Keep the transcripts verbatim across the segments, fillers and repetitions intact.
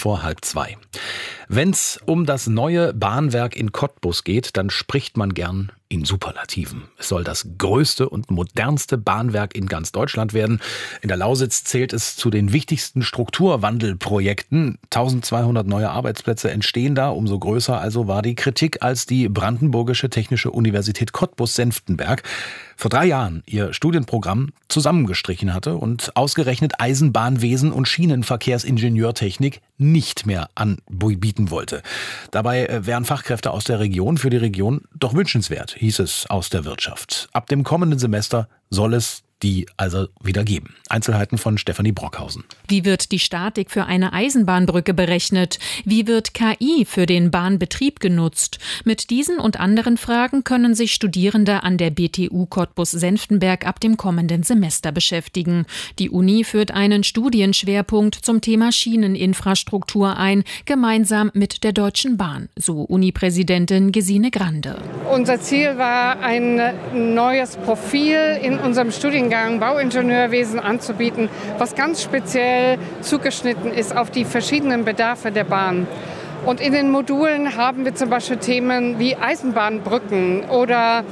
vor halb zwei. Wenn's um das neue Bahnwerk in Cottbus geht, dann spricht man gern in Superlativen. Es soll das größte und modernste Bahnwerk in ganz Deutschland werden. In der Lausitz zählt es zu den wichtigsten Strukturwandelprojekten. eintausendzweihundert neue Arbeitsplätze entstehen da. Umso größer also war die Kritik, als die Brandenburgische Technische Universität Cottbus-Senftenberg vor drei Jahren ihr Studienprogramm zusammengestrichen hatte und ausgerechnet Eisenbahnwesen und Schienenverkehrsingenieurtechnik nicht mehr anbieten wollte. Dabei wären Fachkräfte aus der Region für die Region doch wünschenswert, hieß es aus der Wirtschaft. Ab dem kommenden Semester soll es die also wieder geben. Einzelheiten von Stefanie Brockhausen. Wie wird die Statik für eine Eisenbahnbrücke berechnet? Wie wird K I für den Bahnbetrieb genutzt? Mit diesen und anderen Fragen können sich Studierende an der B T U Cottbus-Senftenberg ab dem kommenden Semester beschäftigen. Die Uni führt einen Studienschwerpunkt zum Thema Schieneninfrastruktur ein, gemeinsam mit der Deutschen Bahn, so Uni-Präsidentin Gesine Grande. Unser Ziel war, ein neues Profil in unserem Studiengang Bauingenieurwesen anzubieten, was ganz speziell zugeschnitten ist auf die verschiedenen Bedarfe der Bahn. Und in den Modulen haben wir zum Beispiel Themen wie Eisenbahnbrücken oder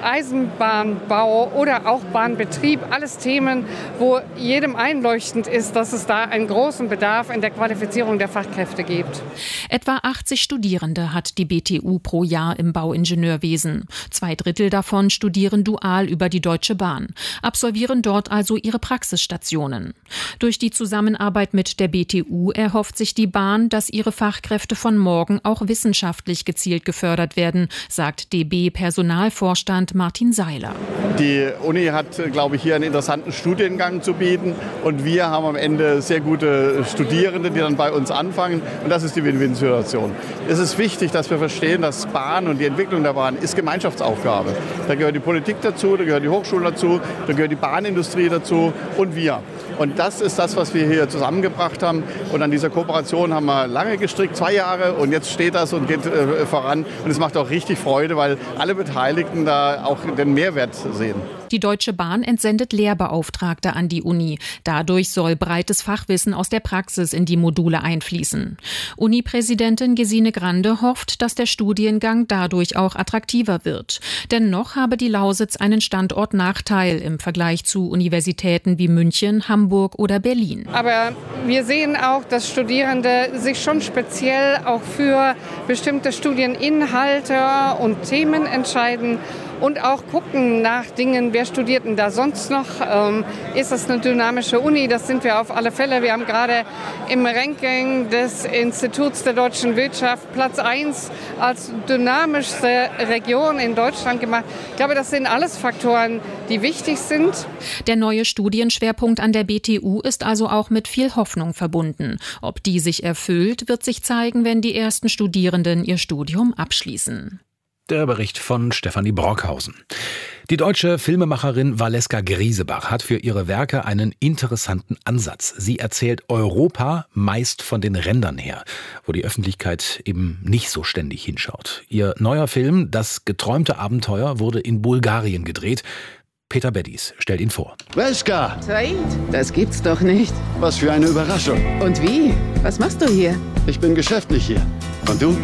Eisenbahnbau oder auch Bahnbetrieb. Alles Themen, wo jedem einleuchtend ist, dass es da einen großen Bedarf in der Qualifizierung der Fachkräfte gibt. Etwa achtzig Studierende hat die B T U pro Jahr im Bauingenieurwesen. Zwei Drittel davon studieren dual über die Deutsche Bahn, absolvieren dort also ihre Praxisstationen. Durch die Zusammenarbeit mit der B T U erhofft sich die Bahn, dass ihre Fachkräfte von morgen auch wissenschaftlich gezielt gefördert werden, sagt D B-Personalvorstand Martin Seiler. Die Uni hat, glaube ich, hier einen interessanten Studiengang zu bieten und wir haben am Ende sehr gute Studierende, die dann bei uns anfangen und das ist die Win-Win-Situation. Es ist wichtig, dass wir verstehen, dass Bahn und die Entwicklung der Bahn ist Gemeinschaftsaufgabe. Da gehört die Politik dazu, da gehört die Hochschulen dazu, da gehört die Bahnindustrie dazu und wir. Und das ist das, was wir hier zusammengebracht haben. Und an dieser Kooperation haben wir lange gestrickt, zwei Jahre. Und jetzt steht das und geht äh, voran. Und es macht auch richtig Freude, weil alle Beteiligten da auch den Mehrwert sehen. Die Deutsche Bahn entsendet Lehrbeauftragte an die Uni. Dadurch soll breites Fachwissen aus der Praxis in die Module einfließen. Uni-Präsidentin Gesine Grande hofft, dass der Studiengang dadurch auch attraktiver wird. Denn noch habe die Lausitz einen Standortnachteil im Vergleich zu Universitäten wie München, Hamburg oder Berlin. Aber wir sehen auch, dass Studierende sich schon speziell auch für bestimmte Studieninhalte und Themen entscheiden. Und auch gucken nach Dingen, wer studiert denn da sonst noch? Ähm, ist das eine dynamische Uni? Das sind wir auf alle Fälle. Wir haben gerade im Ranking des Instituts der deutschen Wirtschaft Platz eins als dynamischste Region in Deutschland gemacht. Ich glaube, das sind alles Faktoren, die wichtig sind. Der neue Studienschwerpunkt an der B T U ist also auch mit viel Hoffnung verbunden. Ob die sich erfüllt, wird sich zeigen, wenn die ersten Studierenden ihr Studium abschließen. Der Bericht von Stefanie Brockhausen. Die deutsche Filmemacherin Valeska Griesebach hat für ihre Werke einen interessanten Ansatz. Sie erzählt Europa meist von den Rändern her, wo die Öffentlichkeit eben nicht so ständig hinschaut. Ihr neuer Film, Das geträumte Abenteuer, wurde in Bulgarien gedreht. Peter Beddies stellt ihn vor. Valeska! Said, das gibt's doch nicht. Was für eine Überraschung. Und wie? Was machst du hier? Ich bin geschäftlich hier. Und du?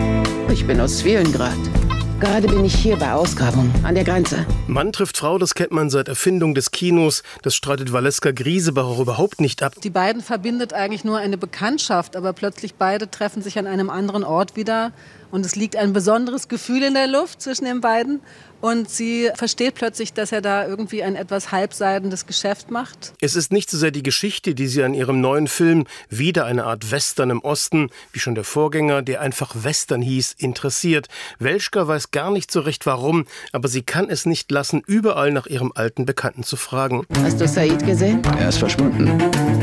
Ich bin aus Zwilengrad. Gerade bin ich hier bei Ausgrabung an der Grenze. Mann trifft Frau, das kennt man seit Erfindung des Kinos. Das streitet Valeska Griesebach auch überhaupt nicht ab. Die beiden verbindet eigentlich nur eine Bekanntschaft, aber plötzlich beide treffen sich an einem anderen Ort wieder. Und es liegt ein besonderes Gefühl in der Luft zwischen den beiden. Und sie versteht plötzlich, dass er da irgendwie ein etwas halbseidendes Geschäft macht. Es ist nicht so sehr die Geschichte, die sie an ihrem neuen Film, wieder eine Art Western im Osten, wie schon der Vorgänger, der einfach Western hieß, interessiert. Welschka weiß gar nicht so recht warum, aber sie kann es nicht lassen, überall nach ihrem alten Bekannten zu fragen. Hast du Said gesehen? Er ist verschwunden.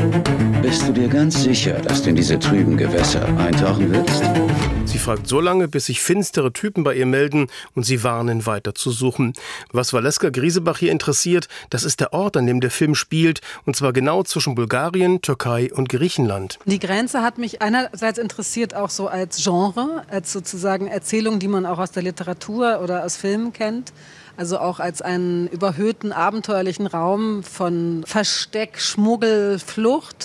Bist du dir ganz sicher, dass du in diese trüben Gewässer eintauchen willst? Sie fragt so lange, bis sich finstere Typen bei ihr melden und sie warnen, weiter zu suchen. Was Valeska Griesebach hier interessiert, das ist der Ort, an dem der Film spielt, und zwar genau zwischen Bulgarien, Türkei und Griechenland. Die Grenze hat mich einerseits interessiert, auch so als Genre, als sozusagen Erzählung, die man auch aus der Literatur oder aus Filmen kennt. Also auch als einen überhöhten, abenteuerlichen Raum von Versteck, Schmuggel, Flucht.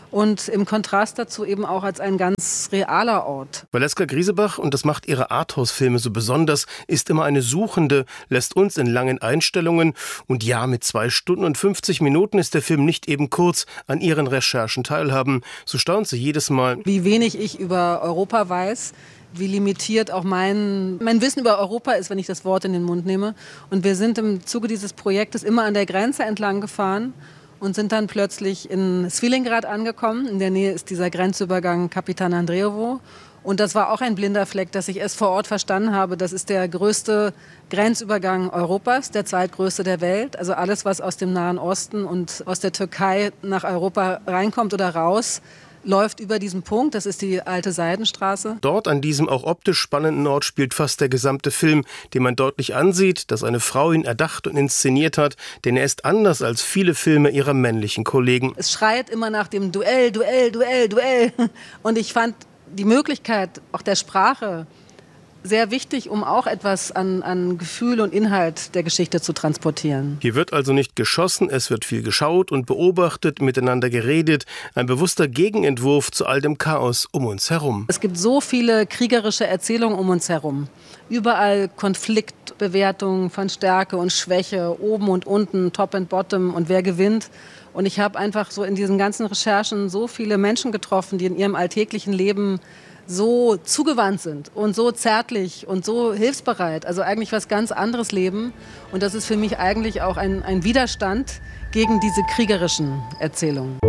und im Kontrast dazu eben auch als ein ganz realer Ort. Valeska Griesebach, und das macht ihre Arthouse-Filme so besonders, ist immer eine Suchende, lässt uns in langen Einstellungen, und ja, mit zwei Stunden und fünfzig Minuten ist der Film nicht eben kurz, an ihren Recherchen teilhaben. So staunt sie jedes Mal. Wie wenig ich über Europa weiß, wie limitiert auch mein, mein Wissen über Europa ist, wenn ich das Wort in den Mund nehme. Und wir sind im Zuge dieses Projektes immer an der Grenze entlang gefahren und sind dann plötzlich in Svilingrad angekommen. In der Nähe ist dieser Grenzübergang Kapitan Andrejevo. Und das war auch ein blinder Fleck, dass ich erst vor Ort verstanden habe. Das ist der größte Grenzübergang Europas, der zweitgrößte der Welt. Also alles, was aus dem Nahen Osten und aus der Türkei nach Europa reinkommt oder raus, läuft über diesen Punkt. Das ist die alte Seidenstraße. Dort, an diesem auch optisch spannenden Ort, spielt fast der gesamte Film, den man deutlich ansieht, dass eine Frau ihn erdacht und inszeniert hat, denn er ist anders als viele Filme ihrer männlichen Kollegen. Es schreit immer nach dem Duell, Duell, Duell, Duell. Und ich fand die Möglichkeit auch der Sprache sehr wichtig, um auch etwas an, an Gefühl und Inhalt der Geschichte zu transportieren. Hier wird also nicht geschossen, es wird viel geschaut und beobachtet, miteinander geredet. Ein bewusster Gegenentwurf zu all dem Chaos um uns herum. Es gibt so viele kriegerische Erzählungen um uns herum. Überall Konfliktbewertungen von Stärke und Schwäche, oben und unten, top and bottom und wer gewinnt. Und ich habe einfach so in diesen ganzen Recherchen so viele Menschen getroffen, die in ihrem alltäglichen Leben so zugewandt sind und so zärtlich und so hilfsbereit. Also eigentlich was ganz anderes leben. Und das ist für mich eigentlich auch ein, ein Widerstand gegen diese kriegerischen Erzählungen.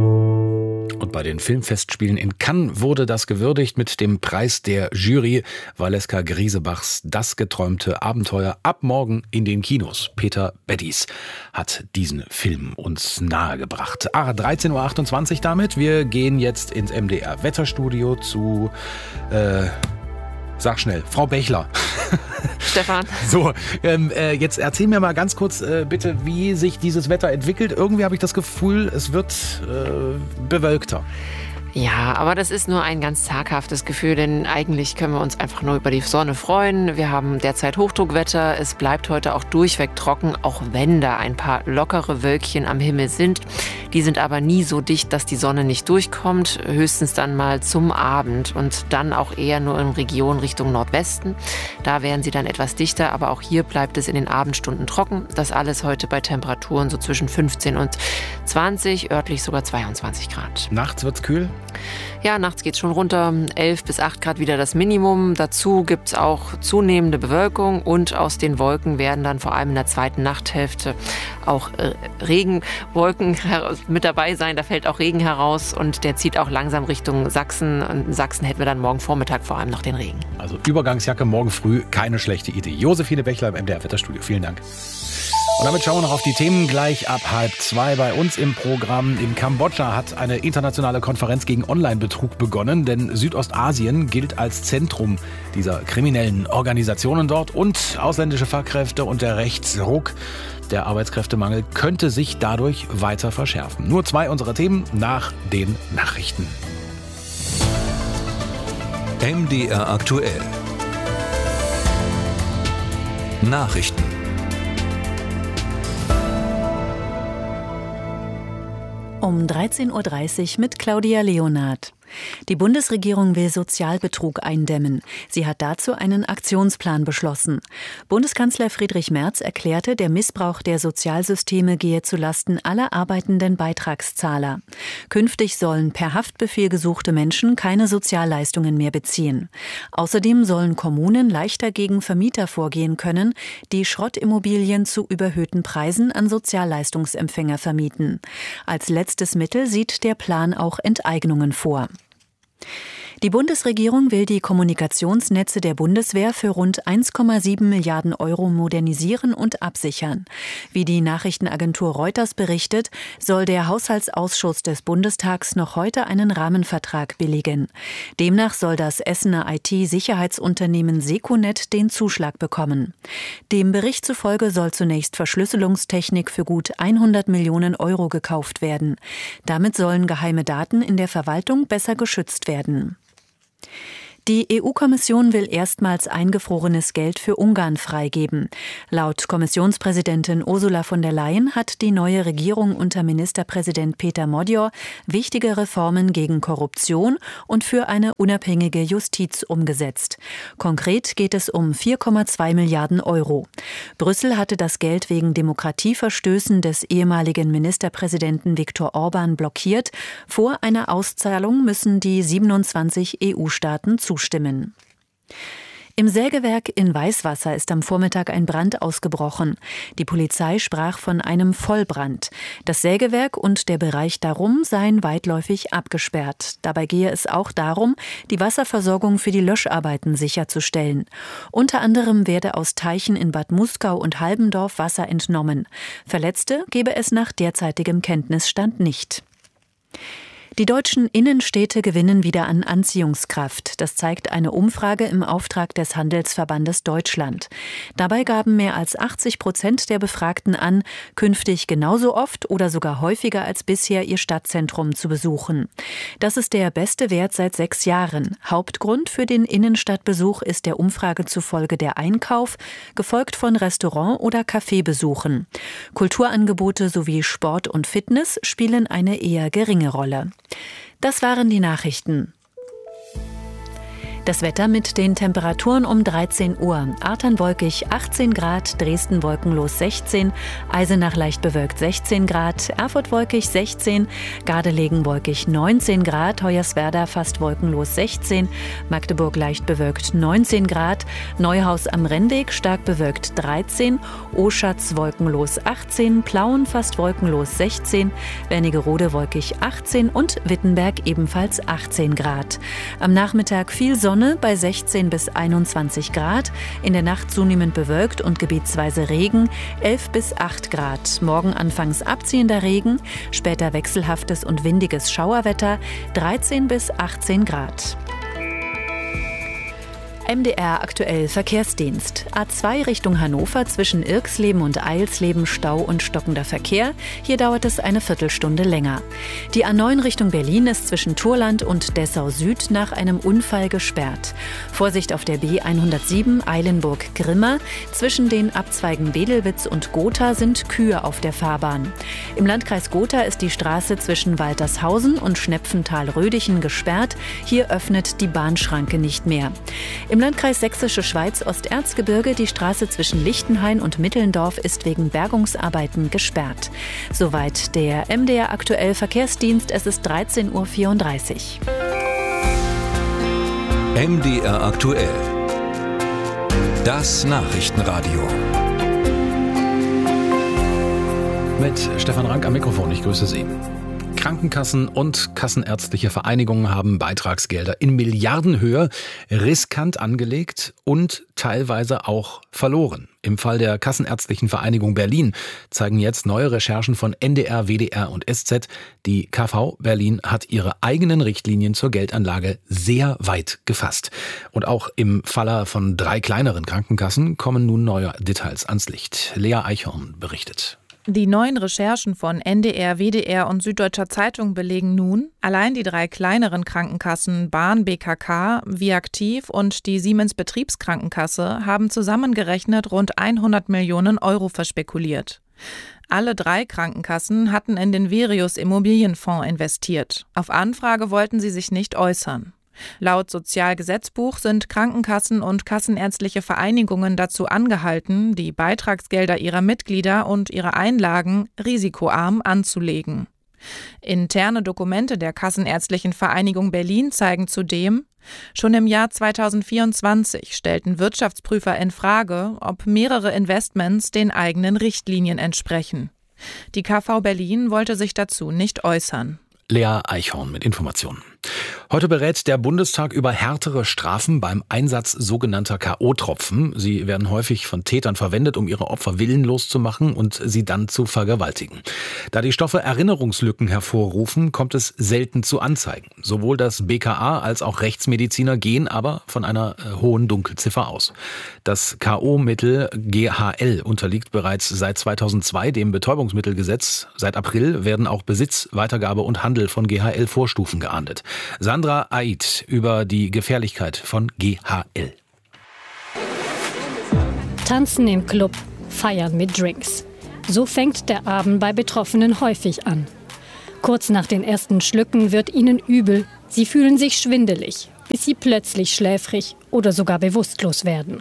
Und bei den Filmfestspielen in Cannes wurde das gewürdigt mit dem Preis der Jury. Valeska Griesebachs Das geträumte Abenteuer ab morgen in den Kinos. Peter Beddies hat diesen Film uns nahegebracht. Ah, dreizehn Uhr achtundzwanzig damit. Wir gehen jetzt ins M D R Wetterstudio zu... Äh, Sag schnell, Frau Bechler. Stefan. So, ähm, äh, jetzt erzähl mir mal ganz kurz äh, bitte, wie sich dieses Wetter entwickelt. Irgendwie habe ich das Gefühl, es wird äh, bewölkter. Ja, aber das ist nur ein ganz zaghaftes Gefühl, denn eigentlich können wir uns einfach nur über die Sonne freuen. Wir haben derzeit Hochdruckwetter. Es bleibt heute auch durchweg trocken, auch wenn da ein paar lockere Wölkchen am Himmel sind. Die sind aber nie so dicht, dass die Sonne nicht durchkommt. Höchstens dann mal zum Abend und dann auch eher nur in Regionen Richtung Nordwesten. Da werden sie dann etwas dichter, aber auch hier bleibt es in den Abendstunden trocken. Das alles heute bei Temperaturen so zwischen fünfzehn und zwanzig, örtlich sogar zweiundzwanzig Grad. Nachts wird's kühl? Ja, nachts geht es schon runter, elf bis acht Grad wieder das Minimum. Dazu gibt es auch zunehmende Bewölkung und aus den Wolken werden dann vor allem in der zweiten Nachthälfte auch äh, Regenwolken mit dabei sein. Da fällt auch Regen heraus und der zieht auch langsam Richtung Sachsen. Und in Sachsen hätten wir dann morgen Vormittag vor allem noch den Regen. Also Übergangsjacke morgen früh, keine schlechte Idee. Josephine Bechler im M D R Wetterstudio, vielen Dank. Und damit schauen wir noch auf die Themen gleich ab halb zwei bei uns im Programm. In Kambodscha hat eine internationale Konferenz gegen Online-Betrug begonnen, denn Südostasien gilt als Zentrum dieser kriminellen Organisationen dort und ausländische Fachkräfte und der Rechtsruck. Der Arbeitskräftemangel könnte sich dadurch weiter verschärfen. Nur zwei unserer Themen nach den Nachrichten. M D R aktuell. Nachrichten. Um dreizehn Uhr dreißig mit Claudia Leonard. Die Bundesregierung will Sozialbetrug eindämmen. Sie hat dazu einen Aktionsplan beschlossen. Bundeskanzler Friedrich Merz erklärte, der Missbrauch der Sozialsysteme gehe zulasten aller arbeitenden Beitragszahler. Künftig sollen per Haftbefehl gesuchte Menschen keine Sozialleistungen mehr beziehen. Außerdem sollen Kommunen leichter gegen Vermieter vorgehen können, die Schrottimmobilien zu überhöhten Preisen an Sozialleistungsempfänger vermieten. Als letztes Mittel sieht der Plan auch Enteignungen vor. Die Bundesregierung will die Kommunikationsnetze der Bundeswehr für rund eins Komma sieben Milliarden Euro modernisieren und absichern. Wie die Nachrichtenagentur Reuters berichtet, soll der Haushaltsausschuss des Bundestags noch heute einen Rahmenvertrag billigen. Demnach soll das Essener I T-Sicherheitsunternehmen Secunet den Zuschlag bekommen. Dem Bericht zufolge soll zunächst Verschlüsselungstechnik für gut hundert Millionen Euro gekauft werden. Damit sollen geheime Daten in der Verwaltung besser geschützt werden. Die E U-Kommission will erstmals eingefrorenes Geld für Ungarn freigeben. Laut Kommissionspräsidentin Ursula von der Leyen hat die neue Regierung unter Ministerpräsident Peter Modjor wichtige Reformen gegen Korruption und für eine unabhängige Justiz umgesetzt. Konkret geht es um vier Komma zwei Milliarden Euro. Brüssel hatte das Geld wegen Demokratieverstößen des ehemaligen Ministerpräsidenten Viktor Orban blockiert. Vor einer Auszahlung müssen die siebenundzwanzig E U-Staaten zustimmen. Im Sägewerk in Weißwasser ist am Vormittag ein Brand ausgebrochen. Die Polizei sprach von einem Vollbrand. Das Sägewerk und der Bereich darum seien weitläufig abgesperrt. Dabei gehe es auch darum, die Wasserversorgung für die Löscharbeiten sicherzustellen. Unter anderem werde aus Teichen in Bad Muskau und Halbendorf Wasser entnommen. Verletzte gebe es nach derzeitigem Kenntnisstand nicht. Die deutschen Innenstädte gewinnen wieder an Anziehungskraft. Das zeigt eine Umfrage im Auftrag des Handelsverbandes Deutschland. Dabei gaben mehr als achtzig Prozent der Befragten an, künftig genauso oft oder sogar häufiger als bisher ihr Stadtzentrum zu besuchen. Das ist der beste Wert seit sechs Jahren. Hauptgrund für den Innenstadtbesuch ist der Umfrage zufolge der Einkauf, gefolgt von Restaurant- oder Cafébesuchen. Kulturangebote sowie Sport und Fitness spielen eine eher geringe Rolle. Das waren die Nachrichten. Das Wetter mit den Temperaturen um dreizehn Uhr. Artern wolkig achtzehn Grad, Dresden wolkenlos sechzehn, Eisenach leicht bewölkt sechzehn Grad, Erfurt wolkig sechzehn, Gardelegen wolkig neunzehn Grad, Hoyerswerda fast wolkenlos sechzehn, Magdeburg leicht bewölkt neunzehn Grad, Neuhaus am Rennweg stark bewölkt dreizehn, Oschatz wolkenlos achtzehn, Plauen fast wolkenlos sechzehn, Wernigerode wolkig achtzehn und Wittenberg ebenfalls achtzehn Grad. Am Nachmittag viel Sonne bei sechzehn bis einundzwanzig Grad, in der Nacht zunehmend bewölkt und gebietsweise Regen, elf bis acht Grad. Morgen anfangs abziehender Regen, später wechselhaftes und windiges Schauerwetter, dreizehn bis achtzehn Grad. M D R aktuell Verkehrsdienst. A zwei Richtung Hannover zwischen Irxleben und Eilsleben Stau und stockender Verkehr. Hier dauert es eine Viertelstunde länger. Die A neun Richtung Berlin ist zwischen Turland und Dessau Süd nach einem Unfall gesperrt. Vorsicht auf der B hundertsieben Eilenburg-Grimma. Zwischen den Abzweigen Bedelwitz und Gotha sind Kühe auf der Fahrbahn. Im Landkreis Gotha ist die Straße zwischen Waltershausen und Schnepfental-Rödichen gesperrt. Hier öffnet die Bahnschranke nicht mehr. Im Landkreis Sächsische Schweiz Osterzgebirge die Straße zwischen Lichtenhain und Mittelndorf ist wegen Bergungsarbeiten gesperrt. Soweit der M D R aktuell Verkehrsdienst. Es ist dreizehn Uhr vierunddreißig. M D R aktuell. Das Nachrichtenradio. Mit Stefan Rank am Mikrofon. Ich grüße Sie. Krankenkassen und kassenärztliche Vereinigungen haben Beitragsgelder in Milliardenhöhe riskant angelegt und teilweise auch verloren. Im Fall der Kassenärztlichen Vereinigung Berlin zeigen jetzt neue Recherchen von N D R, W D R und S Z. Die K V Berlin hat ihre eigenen Richtlinien zur Geldanlage sehr weit gefasst. Und auch im Falle von drei kleineren Krankenkassen kommen nun neue Details ans Licht. Lea Eichhorn berichtet. Die neuen Recherchen von N D R, W D R und Süddeutscher Zeitung belegen nun, allein die drei kleineren Krankenkassen Bahn, B K K, Viaktiv und die Siemens Betriebskrankenkasse haben zusammengerechnet rund hundert Millionen Euro verspekuliert. Alle drei Krankenkassen hatten in den Virius Immobilienfonds investiert. Auf Anfrage wollten sie sich nicht äußern. Laut Sozialgesetzbuch sind Krankenkassen und kassenärztliche Vereinigungen dazu angehalten, die Beitragsgelder ihrer Mitglieder und ihre Einlagen risikoarm anzulegen. Interne Dokumente der Kassenärztlichen Vereinigung Berlin zeigen zudem, schon im Jahr zweitausendvierundzwanzig stellten Wirtschaftsprüfer in Frage, ob mehrere Investments den eigenen Richtlinien entsprechen. Die K V Berlin wollte sich dazu nicht äußern. Lea Eichhorn mit Informationen. Heute berät der Bundestag über härtere Strafen beim Einsatz sogenannter K O-Tropfen. Sie werden häufig von Tätern verwendet, um ihre Opfer willenlos zu machen und sie dann zu vergewaltigen. Da die Stoffe Erinnerungslücken hervorrufen, kommt es selten zu Anzeigen. Sowohl das B K A als auch Rechtsmediziner gehen aber von einer äh, hohen Dunkelziffer aus. Das K O-Mittel G H L unterliegt bereits seit zweitausendzwei dem Betäubungsmittelgesetz. Seit April werden auch Besitz, Weitergabe und Handel von G H L-Vorstufen geahndet. Sandra Aid über die Gefährlichkeit von G H L. Tanzen im Club, feiern mit Drinks. So fängt der Abend bei Betroffenen häufig an. Kurz nach den ersten Schlücken wird ihnen übel, sie fühlen sich schwindelig, bis sie plötzlich schläfrig oder sogar bewusstlos werden.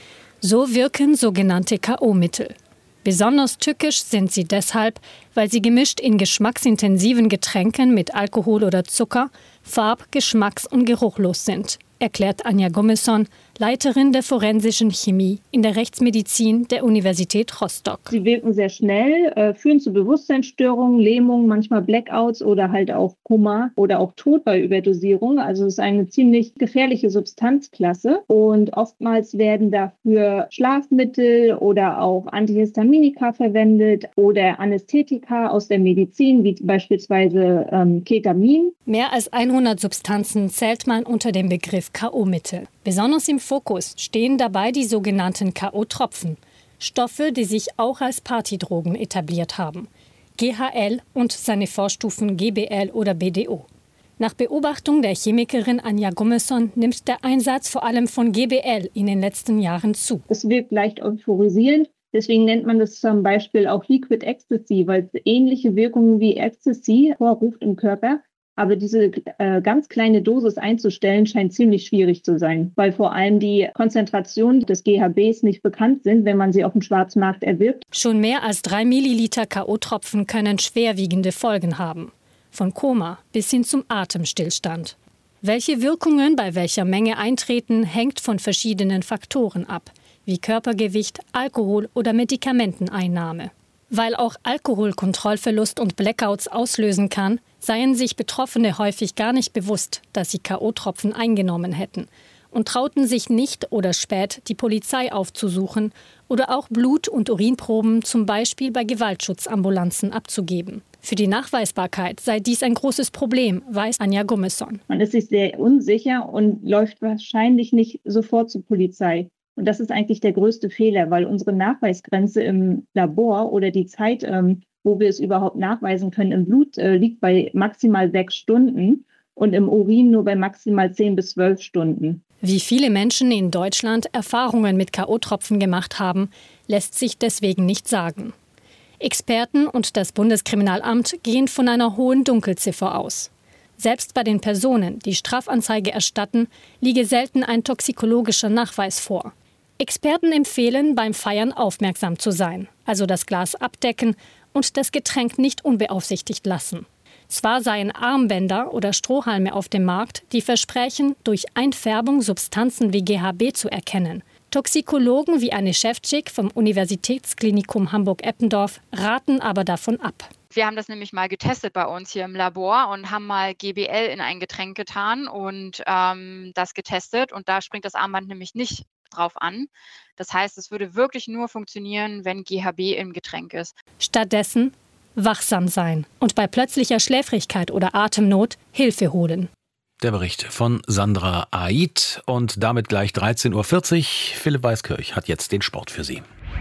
So wirken sogenannte K O-Mittel. Besonders tückisch sind sie deshalb, weil sie gemischt in geschmacksintensiven Getränken mit Alkohol oder Zucker farb-, geschmacks- und geruchlos sind, erklärt Anja Gomesson, Leiterin der forensischen Chemie in der Rechtsmedizin der Universität Rostock. Sie wirken sehr schnell, äh, führen zu Bewusstseinsstörungen, Lähmungen, manchmal Blackouts oder halt auch Koma oder auch Tod bei Überdosierung. Also es ist eine ziemlich gefährliche Substanzklasse und oftmals werden dafür Schlafmittel oder auch Antihistaminika verwendet oder Anästhetika aus der Medizin, wie beispielsweise ähm, Ketamin. Mehr als hundert Substanzen zählt man unter dem Begriff K O-Mittel. Besonders im Fokus stehen dabei die sogenannten K O-Tropfen, Stoffe, die sich auch als Partydrogen etabliert haben. G H L und seine Vorstufen G B L oder B D O. Nach Beobachtung der Chemikerin Anja Gomesson nimmt der Einsatz vor allem von G B L in den letzten Jahren zu. Es wirkt leicht euphorisierend, deswegen nennt man das zum Beispiel auch Liquid Ecstasy, weil es ähnliche Wirkungen wie Ecstasy hervorruft im Körper. Aber diese äh, ganz kleine Dosis einzustellen, scheint ziemlich schwierig zu sein, weil vor allem die Konzentrationen des G H Bs nicht bekannt sind, wenn man sie auf dem Schwarzmarkt erwirbt. Schon mehr als drei Milliliter K O-Tropfen können schwerwiegende Folgen haben. Von Koma bis hin zum Atemstillstand. Welche Wirkungen bei welcher Menge eintreten, hängt von verschiedenen Faktoren ab, wie Körpergewicht, Alkohol oder Medikamenteneinnahme. Weil auch Alkohol Kontrollverlust und Blackouts auslösen kann, seien sich Betroffene häufig gar nicht bewusst, dass sie K O-Tropfen eingenommen hätten und trauten sich nicht oder spät, die Polizei aufzusuchen oder auch Blut- und Urinproben zum Beispiel bei Gewaltschutzambulanzen abzugeben. Für die Nachweisbarkeit sei dies ein großes Problem, weiß Anja Gomesson. Man ist sich sehr unsicher und läuft wahrscheinlich nicht sofort zur Polizei. Und das ist eigentlich der größte Fehler, weil unsere Nachweisgrenze im Labor oder die Zeit, ähm, wo wir es überhaupt nachweisen können, im Blut äh, liegt bei maximal sechs Stunden und im Urin nur bei maximal zehn bis zwölf Stunden. Wie viele Menschen in Deutschland Erfahrungen mit K O-Tropfen gemacht haben, lässt sich deswegen nicht sagen. Experten und das Bundeskriminalamt gehen von einer hohen Dunkelziffer aus. Selbst bei den Personen, die Strafanzeige erstatten, liege selten ein toxikologischer Nachweis vor. Experten empfehlen, beim Feiern aufmerksam zu sein, also das Glas abdecken und das Getränk nicht unbeaufsichtigt lassen. Zwar seien Armbänder oder Strohhalme auf dem Markt, die versprechen, durch Einfärbung Substanzen wie G H B zu erkennen. Toxikologen wie Anne Schäfczyk vom Universitätsklinikum Hamburg-Eppendorf raten aber davon ab. Wir haben das nämlich mal getestet bei uns hier im Labor und haben mal G B L in ein Getränk getan und ähm, das getestet. Und da springt das Armband nämlich nicht drauf an. Das heißt, es würde wirklich nur funktionieren, wenn G H B im Getränk ist. Stattdessen wachsam sein und bei plötzlicher Schläfrigkeit oder Atemnot Hilfe holen. Der Bericht von Sandra Aid und damit gleich dreizehn Uhr vierzig. Philipp Weiskirch hat jetzt den Sport für Sie.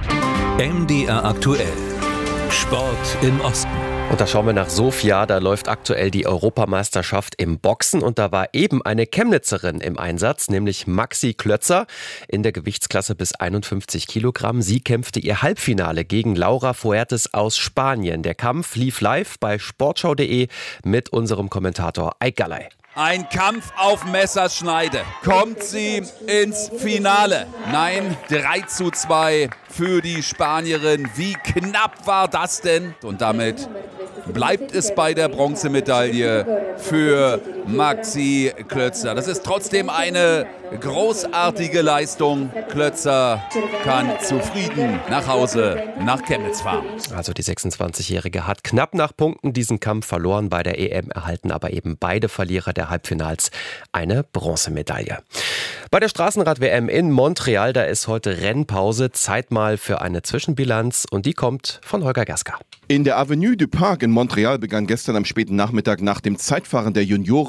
M D R aktuell. Sport im Osten. Und da schauen wir nach Sofia, da läuft aktuell die Europameisterschaft im Boxen und da war eben eine Chemnitzerin im Einsatz, nämlich Maxi Klötzer in der Gewichtsklasse bis einundfünfzig Kilogramm. Sie kämpfte ihr Halbfinale gegen Laura Fuertes aus Spanien. Der Kampf lief live bei sportschau punkt de mit unserem Kommentator Eik Galay. Ein Kampf auf Messerschneide. Kommt sie ins Finale? Nein, drei zu zwei für die Spanierin. Wie knapp war das denn? Und damit bleibt es bei der Bronzemedaille für Maxi Klötzer. Das ist trotzdem eine großartige Leistung. Klötzer kann zufrieden nach Hause nach Chemnitz fahren. Also die sechsundzwanzigjährige hat knapp nach Punkten diesen Kampf verloren bei der E M, erhalten aber eben beide Verlierer der Halbfinals eine Bronzemedaille. Bei der Straßenrad-W M in Montreal, da ist heute Rennpause. Zeit mal für eine Zwischenbilanz und die kommt von Holger Gerska. In der Avenue du Parc in Montreal begann gestern am späten Nachmittag nach dem Zeitfahren der Junioren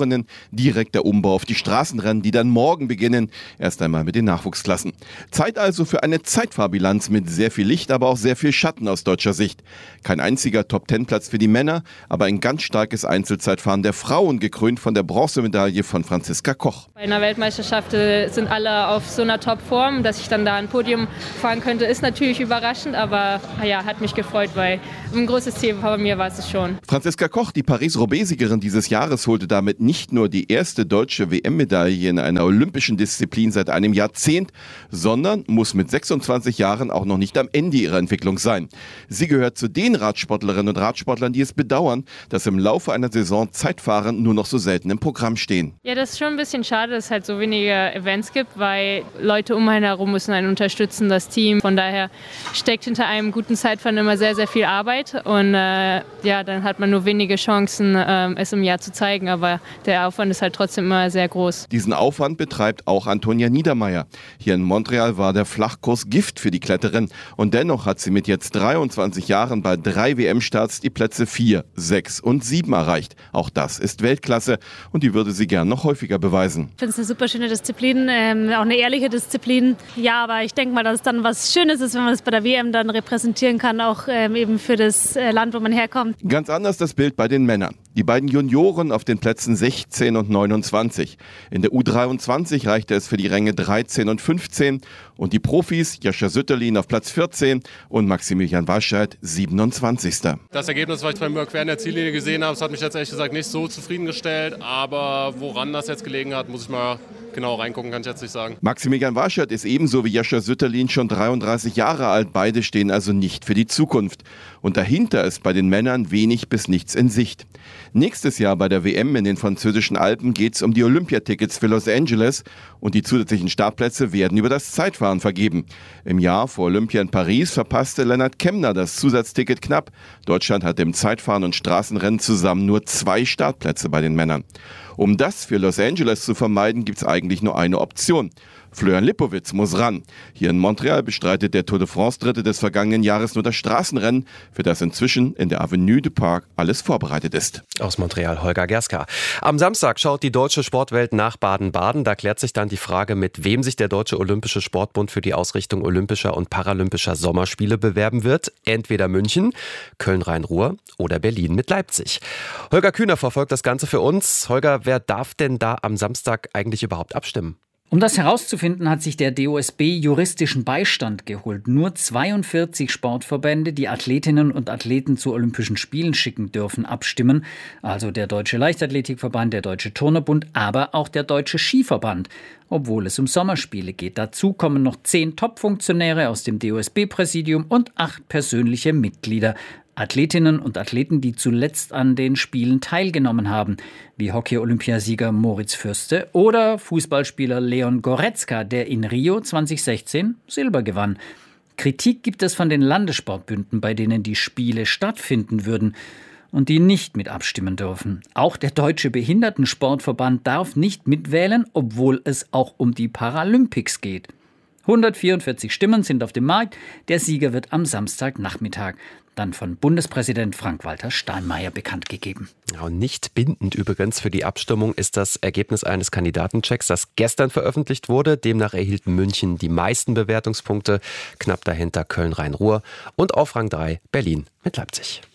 Juniorinnen direkt der Umbau auf die Straßenrennen, die dann morgen beginnen, erst einmal mit den Nachwuchsklassen. Zeit also für eine Zeitfahrbilanz mit sehr viel Licht, aber auch sehr viel Schatten aus deutscher Sicht. Kein einziger Top-Ten-Platz für die Männer, aber ein ganz starkes Einzelzeitfahren der Frauen, gekrönt von der Bronzemedaille von Franziska Koch. Bei einer Weltmeisterschaft sind alle auf so einer Top-Form, dass ich dann da ein Podium fahren könnte, ist natürlich überraschend, aber ja, hat mich gefreut, weil ein großes Ziel bei mir war es schon. Franziska Koch, die Paris-Roubaix-Siegerin dieses Jahres, holte damit nicht nur die erste deutsche W M-Medaille in einer olympischen Disziplin seit einem Jahrzehnt, sondern muss mit sechsundzwanzig Jahren auch noch nicht am Ende ihrer Entwicklung sein. Sie gehört zu den Radsportlerinnen und Radsportlern, die es bedauern, dass im Laufe einer Saison Zeitfahren nur noch so selten im Programm stehen. Ja, das ist schon ein bisschen schade, dass es halt so wenige Events gibt, weil Leute um einen herum müssen einen unterstützen, das Team. Von daher steckt hinter einem guten Zeitfahren immer sehr, sehr viel Arbeit und äh, ja, dann hat man nur wenige Chancen, äh, es im Jahr zu zeigen, aber der Aufwand ist halt trotzdem immer sehr groß. Diesen Aufwand betreibt auch Antonia Niedermeyer. Hier in Montreal war der Flachkurs Gift für die Kletterin und dennoch hat sie mit jetzt dreiundzwanzig Jahren bei drei W M-Starts die Plätze vier, sechs und sieben erreicht. Auch das ist Weltklasse und die würde sie gern noch häufiger beweisen. Ich finde es eine super schöne Disziplin, ähm, auch eine ehrliche Disziplin. Ja, aber ich denke mal, dass es dann was Schönes ist, wenn man es bei der W M dann repräsentieren kann, auch ähm, eben für das Land, wo man herkommt. Ganz anders das Bild bei den Männern. Die beiden Junioren auf den Plätzen sechzehn und neunundzwanzig. In der U dreiundzwanzig reichte es für die Ränge dreizehn und fünfzehn und die Profis Jascha Sütterlin auf Platz vierzehn und Maximilian Walscheid siebenundzwanzigster Das Ergebnis, was ich beim Überqueren der Ziellinie gesehen habe, das hat mich jetzt ehrlich gesagt nicht so zufriedengestellt, aber woran das jetzt gelegen hat, muss ich mal genau reingucken, kann ich jetzt nicht sagen. Maximilian Walscheid ist ebenso wie Jascha Sütterlin schon dreiunddreißig Jahre alt. Beide stehen also nicht für die Zukunft. Und dahinter ist bei den Männern wenig bis nichts in Sicht. Nächstes Jahr bei der W M in den französischen Alpen geht es um die Olympiatickets für Los Angeles und die zusätzlichen Startplätze werden über das Zeitfahren vergeben. Im Jahr vor Olympia in Paris verpasste Lennart Kemner das Zusatzticket knapp. Deutschland hatte im Zeitfahren und Straßenrennen zusammen nur zwei Startplätze bei den Männern. Um das für Los Angeles zu vermeiden, gibt es eigentlich nur eine Option. Florian Lipowitz muss ran. Hier in Montreal bestreitet der Tour de France-Dritte des vergangenen Jahres nur das Straßenrennen, für das inzwischen in der Avenue du Parc alles vorbereitet ist. Aus Montreal Holger Gerska. Am Samstag schaut die deutsche Sportwelt nach Baden-Baden. Da klärt sich dann die Frage, mit wem sich der Deutsche Olympische Sportbund für die Ausrichtung olympischer und paralympischer Sommerspiele bewerben wird. Entweder München, Köln-Rhein-Ruhr oder Berlin mit Leipzig. Holger Kühner verfolgt das Ganze für uns. Holger, wer darf denn da am Samstag eigentlich überhaupt abstimmen? Um das herauszufinden, hat sich der D O S B juristischen Beistand geholt. Nur zweiundvierzig Sportverbände, die Athletinnen und Athleten zu Olympischen Spielen schicken dürfen, abstimmen. Also der Deutsche Leichtathletikverband, der Deutsche Turnerbund, aber auch der Deutsche Skiverband, obwohl es um Sommerspiele geht. Dazu kommen noch zehn Top-Funktionäre aus dem D O S B-Präsidium und acht persönliche Mitglieder. Athletinnen und Athleten, die zuletzt an den Spielen teilgenommen haben, wie Hockey-Olympiasieger Moritz Fürste oder Fußballspieler Leon Goretzka, der in Rio zweitausendsechzehn Silber gewann. Kritik gibt es von den Landessportbünden, bei denen die Spiele stattfinden würden und die nicht mit abstimmen dürfen. Auch der Deutsche Behindertensportverband darf nicht mitwählen, obwohl es auch um die Paralympics geht. hundertvierundvierzig Stimmen sind auf dem Markt. Der Sieger wird am Samstagnachmittag dann von Bundespräsident Frank-Walter Steinmeier bekannt gegeben. Ja, und nicht bindend übrigens für die Abstimmung ist das Ergebnis eines Kandidatenchecks, das gestern veröffentlicht wurde. Demnach erhielt München die meisten Bewertungspunkte, knapp dahinter Köln-Rhein-Ruhr und auf Rang drei Berlin mit Leipzig.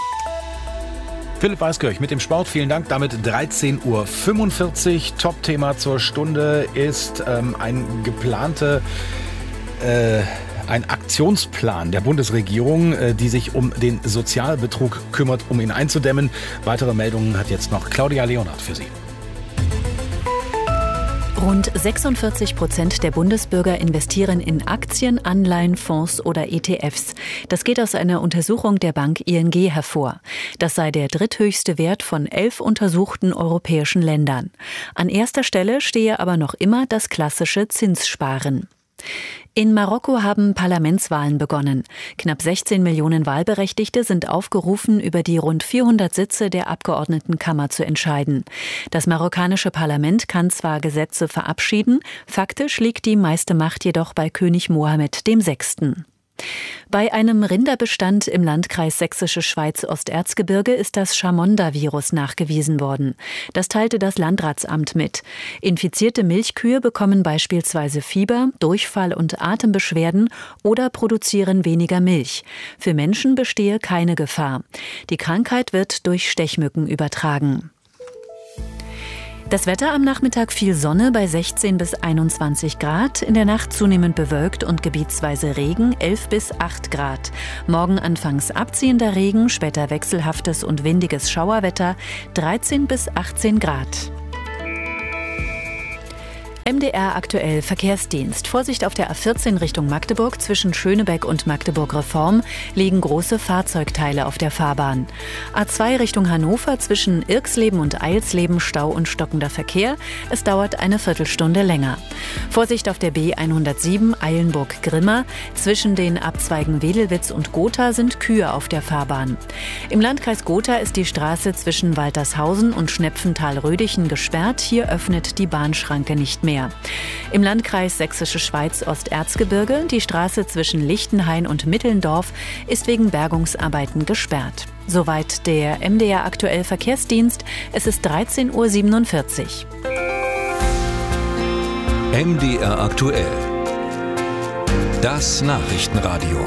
Philipp Weiskirch mit dem Sport, vielen Dank. Damit dreizehn Uhr fünfundvierzig. Top-Thema zur Stunde ist ähm, ein geplante... Äh, Ein Aktionsplan der Bundesregierung, die sich um den Sozialbetrug kümmert, um ihn einzudämmen. Weitere Meldungen hat jetzt noch Claudia Leonhardt für Sie. Rund sechsundvierzig Prozent der Bundesbürger investieren in Aktien, Anleihen, Fonds oder E T Fs. Das geht aus einer Untersuchung der Bank I N G hervor. Das sei der dritthöchste Wert von elf untersuchten europäischen Ländern. An erster Stelle stehe aber noch immer das klassische Zinssparen. In Marokko haben Parlamentswahlen begonnen. Knapp sechzehn Millionen Wahlberechtigte sind aufgerufen, über die rund vierhundert Sitze der Abgeordnetenkammer zu entscheiden. Das marokkanische Parlament kann zwar Gesetze verabschieden, faktisch liegt die meiste Macht jedoch bei König Mohammed der Sechste. Bei einem Rinderbestand im Landkreis Sächsische Schweiz-Osterzgebirge ist das Chamonda-Virus nachgewiesen worden. Das teilte das Landratsamt mit. Infizierte Milchkühe bekommen beispielsweise Fieber, Durchfall und Atembeschwerden oder produzieren weniger Milch. Für Menschen bestehe keine Gefahr. Die Krankheit wird durch Stechmücken übertragen. Das Wetter am Nachmittag viel Sonne bei sechzehn bis einundzwanzig Grad, in der Nacht zunehmend bewölkt und gebietsweise Regen elf bis acht Grad. Morgen anfangs abziehender Regen, später wechselhaftes und windiges Schauerwetter dreizehn bis achtzehn Grad. M D R aktuell Verkehrsdienst. Vorsicht auf der A vierzehn Richtung Magdeburg. Zwischen Schönebeck und Magdeburg-Reform liegen große Fahrzeugteile auf der Fahrbahn. A zwei Richtung Hannover. Zwischen Irxleben und Eilsleben Stau und stockender Verkehr. Es dauert eine Viertelstunde länger. Vorsicht auf der B hundertsieben Eilenburg-Grimma. Zwischen den Abzweigen Wedelwitz und Gotha sind Kühe auf der Fahrbahn. Im Landkreis Gotha ist die Straße zwischen Waltershausen und Schnepfenthal-Rödichen gesperrt. Hier öffnet die Bahnschranke nicht mehr. Im Landkreis Sächsische Schweiz-Osterzgebirge, die Straße zwischen Lichtenhain und Mittelndorf, ist wegen Bergungsarbeiten gesperrt. Soweit der M D R aktuell Verkehrsdienst. Es ist dreizehn Uhr siebenundvierzig. M D R aktuell. Das Nachrichtenradio.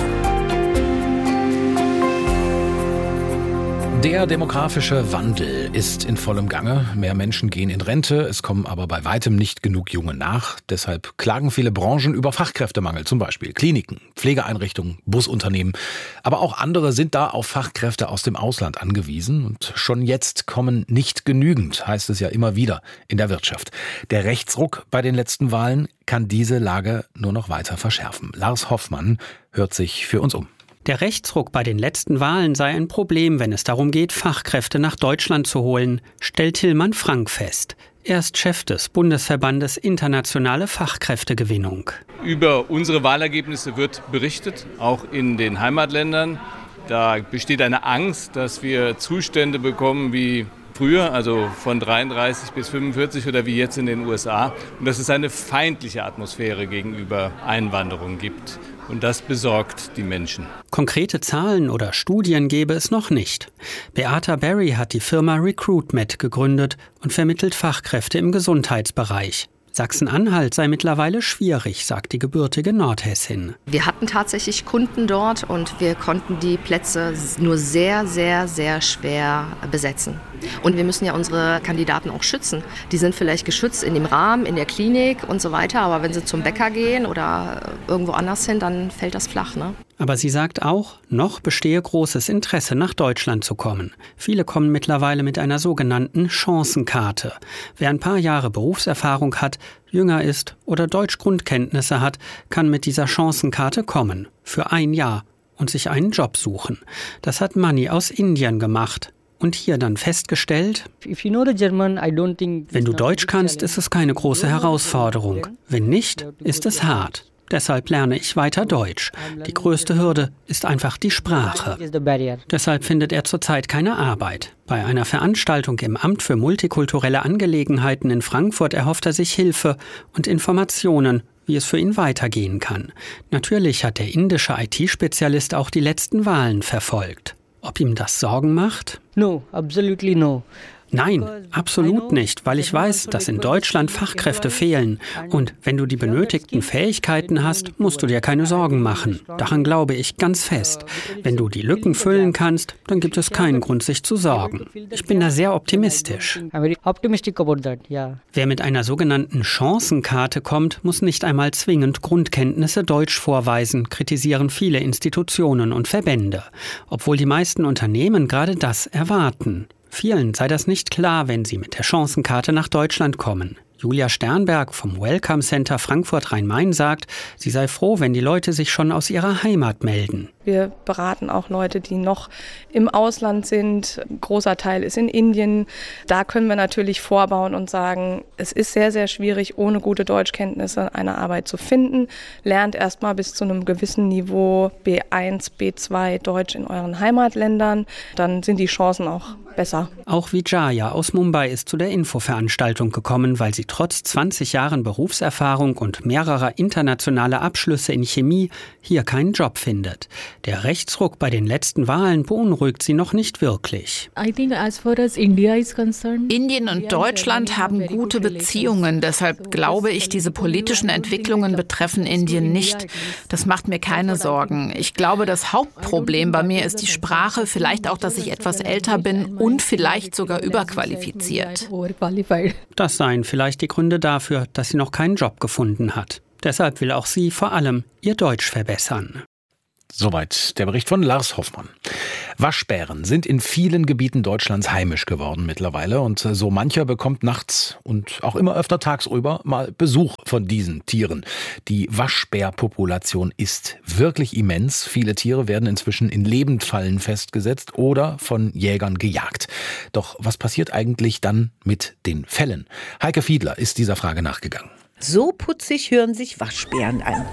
Der demografische Wandel ist in vollem Gange. Mehr Menschen gehen in Rente, es kommen aber bei weitem nicht genug Junge nach. Deshalb klagen viele Branchen über Fachkräftemangel, zum Beispiel Kliniken, Pflegeeinrichtungen, Busunternehmen. Aber auch andere sind da auf Fachkräfte aus dem Ausland angewiesen. Und schon jetzt kommen nicht genügend, heißt es ja immer wieder in der Wirtschaft. Der Rechtsruck bei den letzten Wahlen kann diese Lage nur noch weiter verschärfen. Lars Hoffmann hört sich für uns um. Der Rechtsruck bei den letzten Wahlen sei ein Problem, wenn es darum geht, Fachkräfte nach Deutschland zu holen, stellt Tillmann Frank fest. Er ist Chef des Bundesverbandes Internationale Fachkräftegewinnung. Über unsere Wahlergebnisse wird berichtet, auch in den Heimatländern. Da besteht eine Angst, dass wir Zustände bekommen wie früher, also von dreiunddreißig bis fünfundvierzig oder wie jetzt in den U S A. Und dass es eine feindliche Atmosphäre gegenüber Einwanderung gibt. Und das besorgt die Menschen. Konkrete Zahlen oder Studien gäbe es noch nicht. Beata Berry hat die Firma RecruitMed gegründet und vermittelt Fachkräfte im Gesundheitsbereich. Sachsen-Anhalt sei mittlerweile schwierig, sagt die gebürtige Nordhessin. Wir hatten tatsächlich Kunden dort und wir konnten die Plätze nur sehr, sehr, sehr schwer besetzen. Und wir müssen ja unsere Kandidaten auch schützen. Die sind vielleicht geschützt in dem Rahmen, in der Klinik und so weiter, aber wenn sie zum Bäcker gehen oder irgendwo anders hin, dann fällt das flach, ne? Aber sie sagt auch, noch bestehe großes Interesse, nach Deutschland zu kommen. Viele kommen mittlerweile mit einer sogenannten Chancenkarte. Wer ein paar Jahre Berufserfahrung hat, jünger ist oder Deutschgrundkenntnisse hat, kann mit dieser Chancenkarte kommen. Für ein Jahr und sich einen Job suchen. Das hat Mani aus Indien gemacht. Und hier dann festgestellt, wenn du Deutsch kannst, ist es keine große Herausforderung. Wenn nicht, ist es hart. Deshalb lerne ich weiter Deutsch. Die größte Hürde ist einfach die Sprache. Deshalb findet er zurzeit keine Arbeit. Bei einer Veranstaltung im Amt für multikulturelle Angelegenheiten in Frankfurt erhofft er sich Hilfe und Informationen, wie es für ihn weitergehen kann. Natürlich hat der indische I T-Spezialist auch die letzten Wahlen verfolgt. Ob ihm das Sorgen macht? No, absolutely no. Nein, absolut nicht, weil ich weiß, dass in Deutschland Fachkräfte fehlen. Und wenn du die benötigten Fähigkeiten hast, musst du dir keine Sorgen machen. Daran glaube ich ganz fest. Wenn du die Lücken füllen kannst, dann gibt es keinen Grund, sich zu sorgen. Ich bin da sehr optimistisch. Wer mit einer sogenannten Chancenkarte kommt, muss nicht einmal zwingend Grundkenntnisse Deutsch vorweisen, kritisieren viele Institutionen und Verbände. Obwohl die meisten Unternehmen gerade das erwarten. Vielen sei das nicht klar, wenn sie mit der Chancenkarte nach Deutschland kommen. Julia Sternberg vom Welcome Center Frankfurt Rhein-Main sagt, sie sei froh, wenn die Leute sich schon aus ihrer Heimat melden. Wir beraten auch Leute, die noch im Ausland sind. Ein großer Teil ist in Indien. Da können wir natürlich vorbauen und sagen, es ist sehr, sehr schwierig, ohne gute Deutschkenntnisse eine Arbeit zu finden. Lernt erstmal bis zu einem gewissen Niveau B eins, B zwei Deutsch in euren Heimatländern. Dann sind die Chancen auch besser. Auch Vijaya aus Mumbai ist zu der Infoveranstaltung gekommen, weil sie trotz zwanzig Jahren Berufserfahrung und mehrerer internationaler Abschlüsse in Chemie hier keinen Job findet. Der Rechtsruck bei den letzten Wahlen beunruhigt sie noch nicht wirklich. Indien und Deutschland haben gute Beziehungen. Deshalb glaube ich, diese politischen Entwicklungen betreffen Indien nicht. Das macht mir keine Sorgen. Ich glaube, das Hauptproblem bei mir ist die Sprache, vielleicht auch, dass ich etwas älter bin und vielleicht sogar überqualifiziert. Das seien vielleicht die Gründe dafür, dass sie noch keinen Job gefunden hat. Deshalb will auch sie vor allem ihr Deutsch verbessern. Soweit der Bericht von Lars Hoffmann. Waschbären sind in vielen Gebieten Deutschlands heimisch geworden mittlerweile und so mancher bekommt nachts und auch immer öfter tagsüber mal Besuch von diesen Tieren. Die Waschbärpopulation ist wirklich immens. Viele Tiere werden inzwischen in Lebendfallen festgesetzt oder von Jägern gejagt. Doch was passiert eigentlich dann mit den Fellen? Heike Fiedler ist dieser Frage nachgegangen. So putzig hören sich Waschbären an.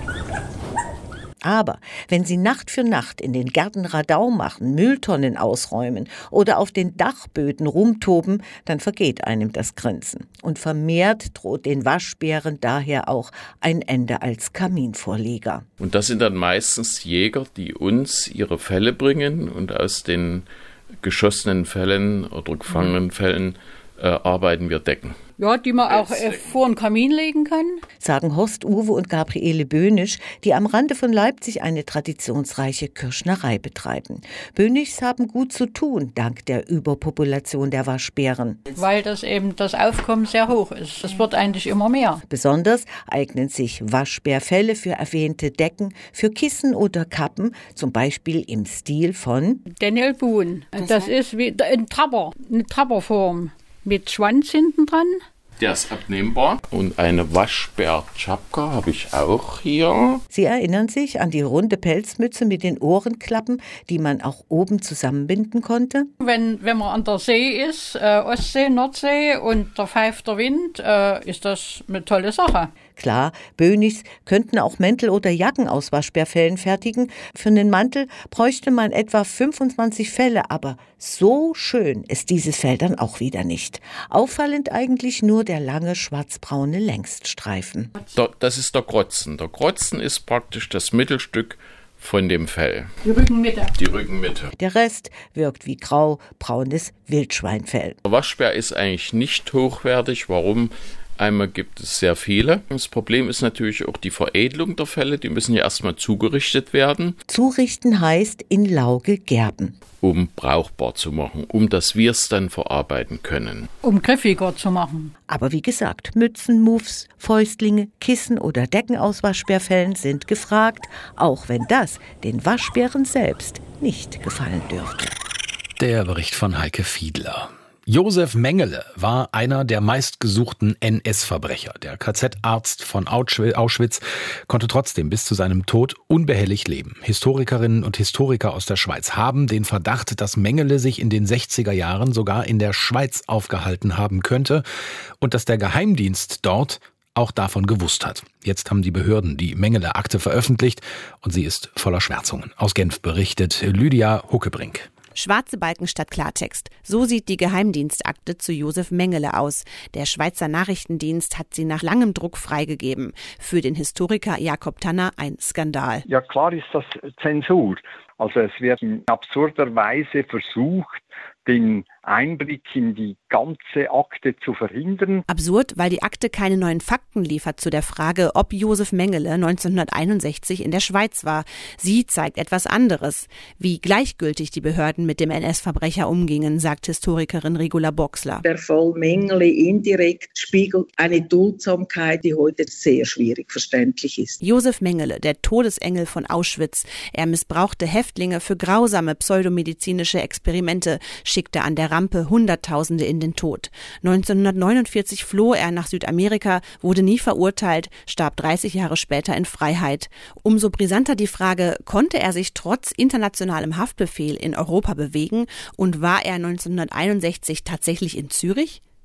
Aber wenn sie Nacht für Nacht in den Gärten Radau machen, Mülltonnen ausräumen oder auf den Dachböden rumtoben, dann vergeht einem das Grinsen. Und vermehrt droht den Waschbären daher auch ein Ende als Kaminvorleger. Und das sind dann meistens Jäger, die uns ihre Felle bringen und aus den geschossenen Fällen oder gefangenen Fällen äh, arbeiten wir Decken. Ja, die man auch äh, vor den Kamin legen kann. Sagen Horst Uwe und Gabriele Böhnisch, die am Rande von Leipzig eine traditionsreiche Kirschnerei betreiben. Böhnischs haben gut zu tun, dank der Überpopulation der Waschbären. Weil das eben das Aufkommen sehr hoch ist. Es wird eigentlich immer mehr. Besonders eignen sich Waschbärfelle für erwähnte Decken, für Kissen oder Kappen, zum Beispiel im Stil von Daniel Boone. Das, das ist wie ein Trapper, eine Trapperform. Mit Schwanz hinten dran. Der ist abnehmbar. Und eine Waschbär-Tschapka habe ich auch hier. Sie erinnern sich an die runde Pelzmütze mit den Ohrenklappen, die man auch oben zusammenbinden konnte? Wenn, wenn man an der See ist, äh, Ostsee, Nordsee und da pfeift der Wind, äh, ist das eine tolle Sache. Klar, Böhnischs könnten auch Mäntel oder Jacken aus Waschbärfellen fertigen. Für einen Mantel bräuchte man etwa fünfundzwanzig Felle, aber so schön ist dieses Fell dann auch wieder nicht. Auffallend eigentlich nur der lange schwarzbraune Längsstreifen. Das ist der Krotzen. Der Krotzen ist praktisch das Mittelstück von dem Fell. Die Rückenmitte. Die Rückenmitte. Der Rest wirkt wie grau-braunes Wildschweinfell. Der Waschbär ist eigentlich nicht hochwertig. Warum? Einmal gibt es sehr viele. Das Problem ist natürlich auch die Veredelung der Felle. Die müssen ja erstmal zugerichtet werden. Zurichten heißt in Lauge gerben. Um brauchbar zu machen, um dass wir es dann verarbeiten können. Um griffiger zu machen. Aber wie gesagt, Mützen, Muffs, Fäustlinge, Kissen oder Decken aus Waschbärfellen sind gefragt, auch wenn das den Waschbären selbst nicht gefallen dürfte. Der Bericht von Heike Fiedler. Josef Mengele war einer der meistgesuchten N S-Verbrecher. Der K Z-Arzt von Auschwitz konnte trotzdem bis zu seinem Tod unbehelligt leben. Historikerinnen und Historiker aus der Schweiz haben den Verdacht, dass Mengele sich in den sechziger Jahren sogar in der Schweiz aufgehalten haben könnte und dass der Geheimdienst dort auch davon gewusst hat. Jetzt haben die Behörden die Mengele-Akte veröffentlicht und sie ist voller Schwärzungen. Aus Genf berichtet Lydia Huckebrink. Schwarze Balken statt Klartext. So sieht die Geheimdienstakte zu Josef Mengele aus. Der Schweizer Nachrichtendienst hat sie nach langem Druck freigegeben. Für den Historiker Jakob Tanner ein Skandal. Ja, klar ist das Zensur. Also es wird in absurder Weise versucht, den Einblick in die ganze Akte zu verhindern. Absurd, weil die Akte keine neuen Fakten liefert zu der Frage, ob Josef Mengele neunzehnhunderteinundsechzig in der Schweiz war. Sie zeigt etwas anderes. Wie gleichgültig die Behörden mit dem N S-Verbrecher umgingen, sagt Historikerin Regula Boxler. Der Fall Mengele indirekt spiegelt eine Duldsamkeit, die heute sehr schwierig verständlich ist. Josef Mengele, der Todesengel von Auschwitz. Er missbrauchte Häftlinge für grausame pseudomedizinische Experimente, schickte an der Rampe Hunderttausende in den Tod. neunzehnhundertneunundvierzig floh er nach Südamerika, wurde nie verurteilt, starb dreißig Jahre später in Freiheit. Umso brisanter die Frage, konnte er sich trotz internationalem Haftbefehl in Europa bewegen und war er neunzehnhunderteinundsechzig tatsächlich in Zürich?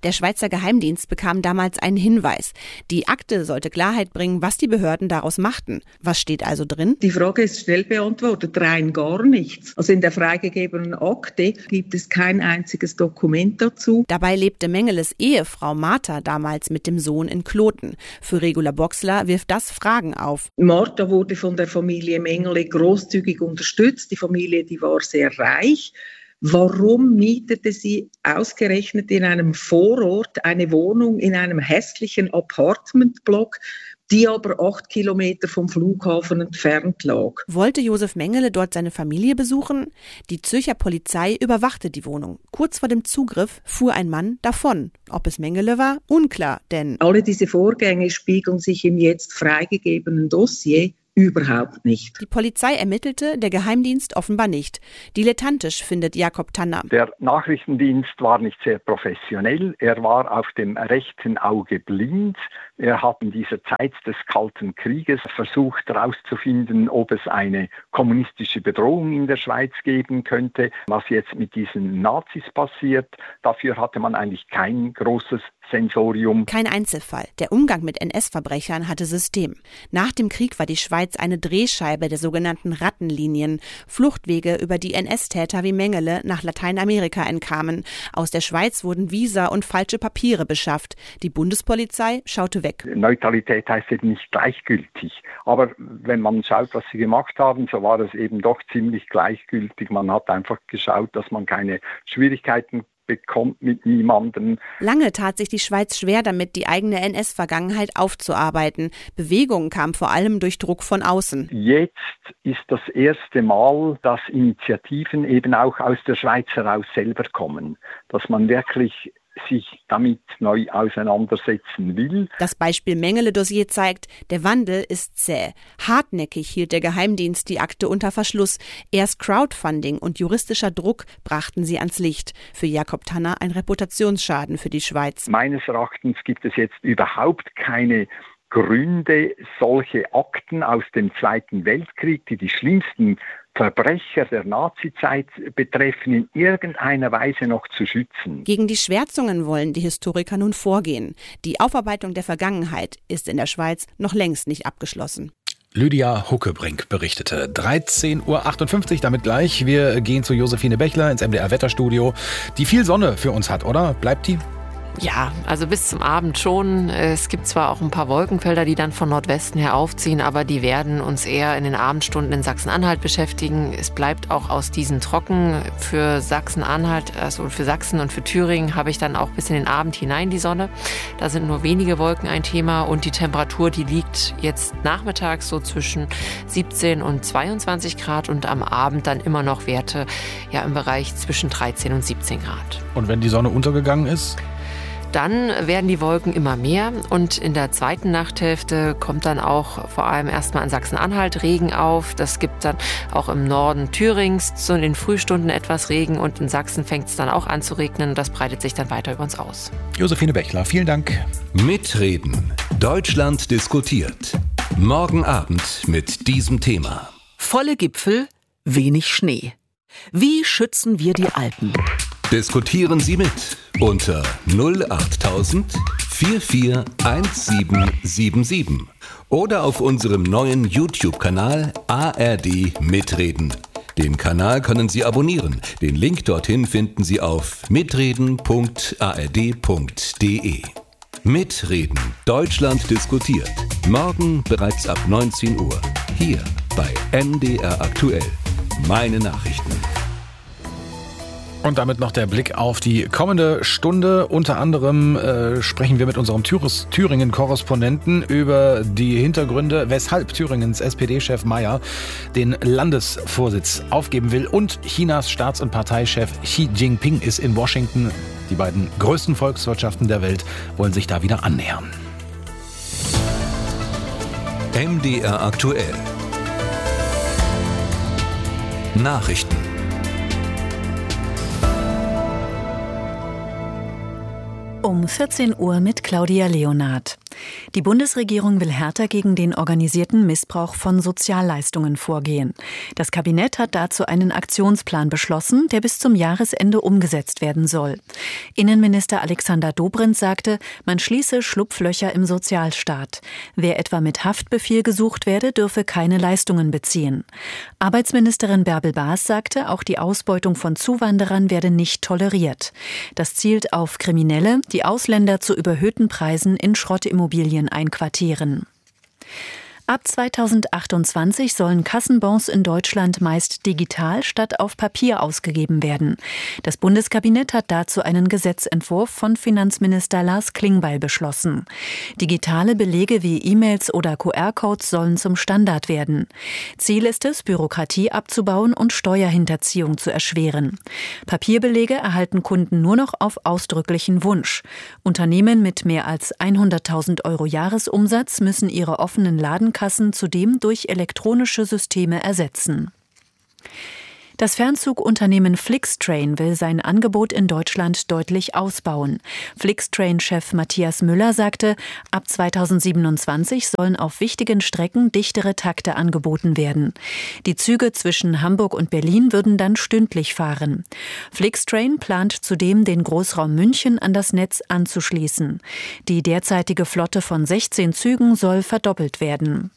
Der Schweizer Geheimdienst bekam damals einen Hinweis. Die Akte sollte Klarheit bringen, was die Behörden daraus machten. Was steht also drin? Die Frage ist schnell beantwortet, rein gar nichts. Also in der freigegebenen Akte gibt es kein einziges Dokument dazu. Dabei lebte Mengeles Ehefrau Martha damals mit dem Sohn in Kloten. Für Regula Boxler wirft das Fragen auf. Martha wurde von der Familie Mengele großzügig unterstützt. Die Familie, die war sehr reich. Warum mietete sie ausgerechnet in einem Vorort eine Wohnung in einem hässlichen Apartmentblock, die aber acht Kilometer vom Flughafen entfernt lag? Wollte Josef Mengele dort seine Familie besuchen? Die Zürcher Polizei überwachte die Wohnung. Kurz vor dem Zugriff fuhr ein Mann davon. Ob es Mengele war? Unklar, denn alle diese Vorgänge spiegeln sich im jetzt freigegebenen Dossier überhaupt nicht. Die Polizei ermittelte, der Geheimdienst offenbar nicht. Dilettantisch findet Jakob Tanner. Der Nachrichtendienst war nicht sehr professionell. Er war auf dem rechten Auge blind. Er hat in dieser Zeit des Kalten Krieges versucht herauszufinden, ob es eine kommunistische Bedrohung in der Schweiz geben könnte. Was jetzt mit diesen Nazis passiert, dafür hatte man eigentlich kein großes Sensorium. Kein Einzelfall. Der Umgang mit N S-Verbrechern hatte System. Nach dem Krieg war die Schweiz eine Drehscheibe der sogenannten Rattenlinien, Fluchtwege, über die N S-Täter wie Mengele nach Lateinamerika entkamen. Aus der Schweiz wurden Visa und falsche Papiere beschafft. Die Bundespolizei schaute weg. Neutralität heißt eben nicht gleichgültig. Aber wenn man schaut, was sie gemacht haben, so war es eben doch ziemlich gleichgültig. Man hat einfach geschaut, dass man keine Schwierigkeiten bekommt mit niemandem. Lange tat sich die Schweiz schwer damit, die eigene N S-Vergangenheit aufzuarbeiten. Bewegung kam vor allem durch Druck von außen. Jetzt ist das erste Mal, dass Initiativen eben auch aus der Schweiz heraus selber kommen. Dass man wirklich sich damit neu auseinandersetzen will. Das Beispiel Mengele-Dossier zeigt, der Wandel ist zäh. Hartnäckig hielt der Geheimdienst die Akte unter Verschluss. Erst Crowdfunding und juristischer Druck brachten sie ans Licht. Für Jakob Tanner ein Reputationsschaden für die Schweiz. Meines Erachtens gibt es jetzt überhaupt keine Gründe, solche Akten aus dem Zweiten Weltkrieg, die die schlimmsten Verbrecher der Nazizeit betreffen, in irgendeiner Weise noch zu schützen. Gegen die Schwärzungen wollen die Historiker nun vorgehen. Die Aufarbeitung der Vergangenheit ist in der Schweiz noch längst nicht abgeschlossen. Lydia Huckebrink berichtete. dreizehn Uhr achtundfünfzig, damit gleich. Wir gehen zu Josephine Bechler ins M D R-Wetterstudio, die viel Sonne für uns hat, oder? Bleibt die? Ja, also bis zum Abend schon. Es gibt zwar auch ein paar Wolkenfelder, die dann von Nordwesten her aufziehen, aber die werden uns eher in den Abendstunden in Sachsen-Anhalt beschäftigen. Es bleibt auch aus diesen trocken. Für Sachsen-Anhalt, also für Sachsen und für Thüringen habe ich dann auch bis in den Abend hinein die Sonne. Da sind nur wenige Wolken ein Thema und die Temperatur, die liegt jetzt nachmittags so zwischen siebzehn und zweiundzwanzig Grad und am Abend dann immer noch Werte ja im Bereich zwischen dreizehn und siebzehn Grad. Und wenn die Sonne untergegangen ist? Dann werden die Wolken immer mehr und in der zweiten Nachthälfte kommt dann auch vor allem erstmal in Sachsen-Anhalt Regen auf. Das gibt dann auch im Norden Thürings so in den Frühstunden etwas Regen und in Sachsen fängt es dann auch an zu regnen. Das breitet sich dann weiter über uns aus. Josephine Bechler, vielen Dank. Mitreden. Deutschland diskutiert. Morgen Abend mit diesem Thema. Volle Gipfel, wenig Schnee. Wie schützen wir die Alpen? Diskutieren Sie mit unter null achttausend vierundvierzig siebzehnhundertsiebenundsiebzig oder auf unserem neuen YouTube-Kanal A R D Mitreden. Den Kanal können Sie abonnieren. Den Link dorthin finden Sie auf mitreden punkt a r d punkt d e. Mitreden. Deutschland diskutiert. Morgen bereits ab neunzehn Uhr. Hier bei M D R aktuell. Meine Nachrichten. Und damit noch der Blick auf die kommende Stunde. Unter anderem äh, sprechen wir mit unserem Thüringen-Korrespondenten über die Hintergründe, weshalb Thüringens S P D-Chef Mayer den Landesvorsitz aufgeben will. Und Chinas Staats- und Parteichef Xi Jinping ist in Washington. Die beiden größten Volkswirtschaften der Welt wollen sich da wieder annähern. M D R aktuell. Nachrichten. Um vierzehn Uhr mit Claudia Leonhardt. Die Bundesregierung will härter gegen den organisierten Missbrauch von Sozialleistungen vorgehen. Das Kabinett hat dazu einen Aktionsplan beschlossen, der bis zum Jahresende umgesetzt werden soll. Innenminister Alexander Dobrindt sagte, man schließe Schlupflöcher im Sozialstaat. Wer etwa mit Haftbefehl gesucht werde, dürfe keine Leistungen beziehen. Arbeitsministerin Bärbel Baas sagte, auch die Ausbeutung von Zuwanderern werde nicht toleriert. Das zielt auf Kriminelle, die Ausländer zu überhöhten Preisen in Schrottimmobilien einquartieren. Ab zweitausendachtundzwanzig sollen Kassenbons in Deutschland meist digital statt auf Papier ausgegeben werden. Das Bundeskabinett hat dazu einen Gesetzentwurf von Finanzminister Lars Klingbeil beschlossen. Digitale Belege wie E-Mails oder Q R-Codes sollen zum Standard werden. Ziel ist es, Bürokratie abzubauen und Steuerhinterziehung zu erschweren. Papierbelege erhalten Kunden nur noch auf ausdrücklichen Wunsch. Unternehmen mit mehr als hunderttausend Euro Jahresumsatz müssen ihre offenen Ladenkassen zudem durch elektronische Systeme ersetzen. Das Fernzugunternehmen Flixtrain will sein Angebot in Deutschland deutlich ausbauen. Flixtrain-Chef Matthias Müller sagte, ab zweitausendsiebenundzwanzig sollen auf wichtigen Strecken dichtere Takte angeboten werden. Die Züge zwischen Hamburg und Berlin würden dann stündlich fahren. Flixtrain plant zudem, den Großraum München an das Netz anzuschließen. Die derzeitige Flotte von sechzehn Zügen soll verdoppelt werden.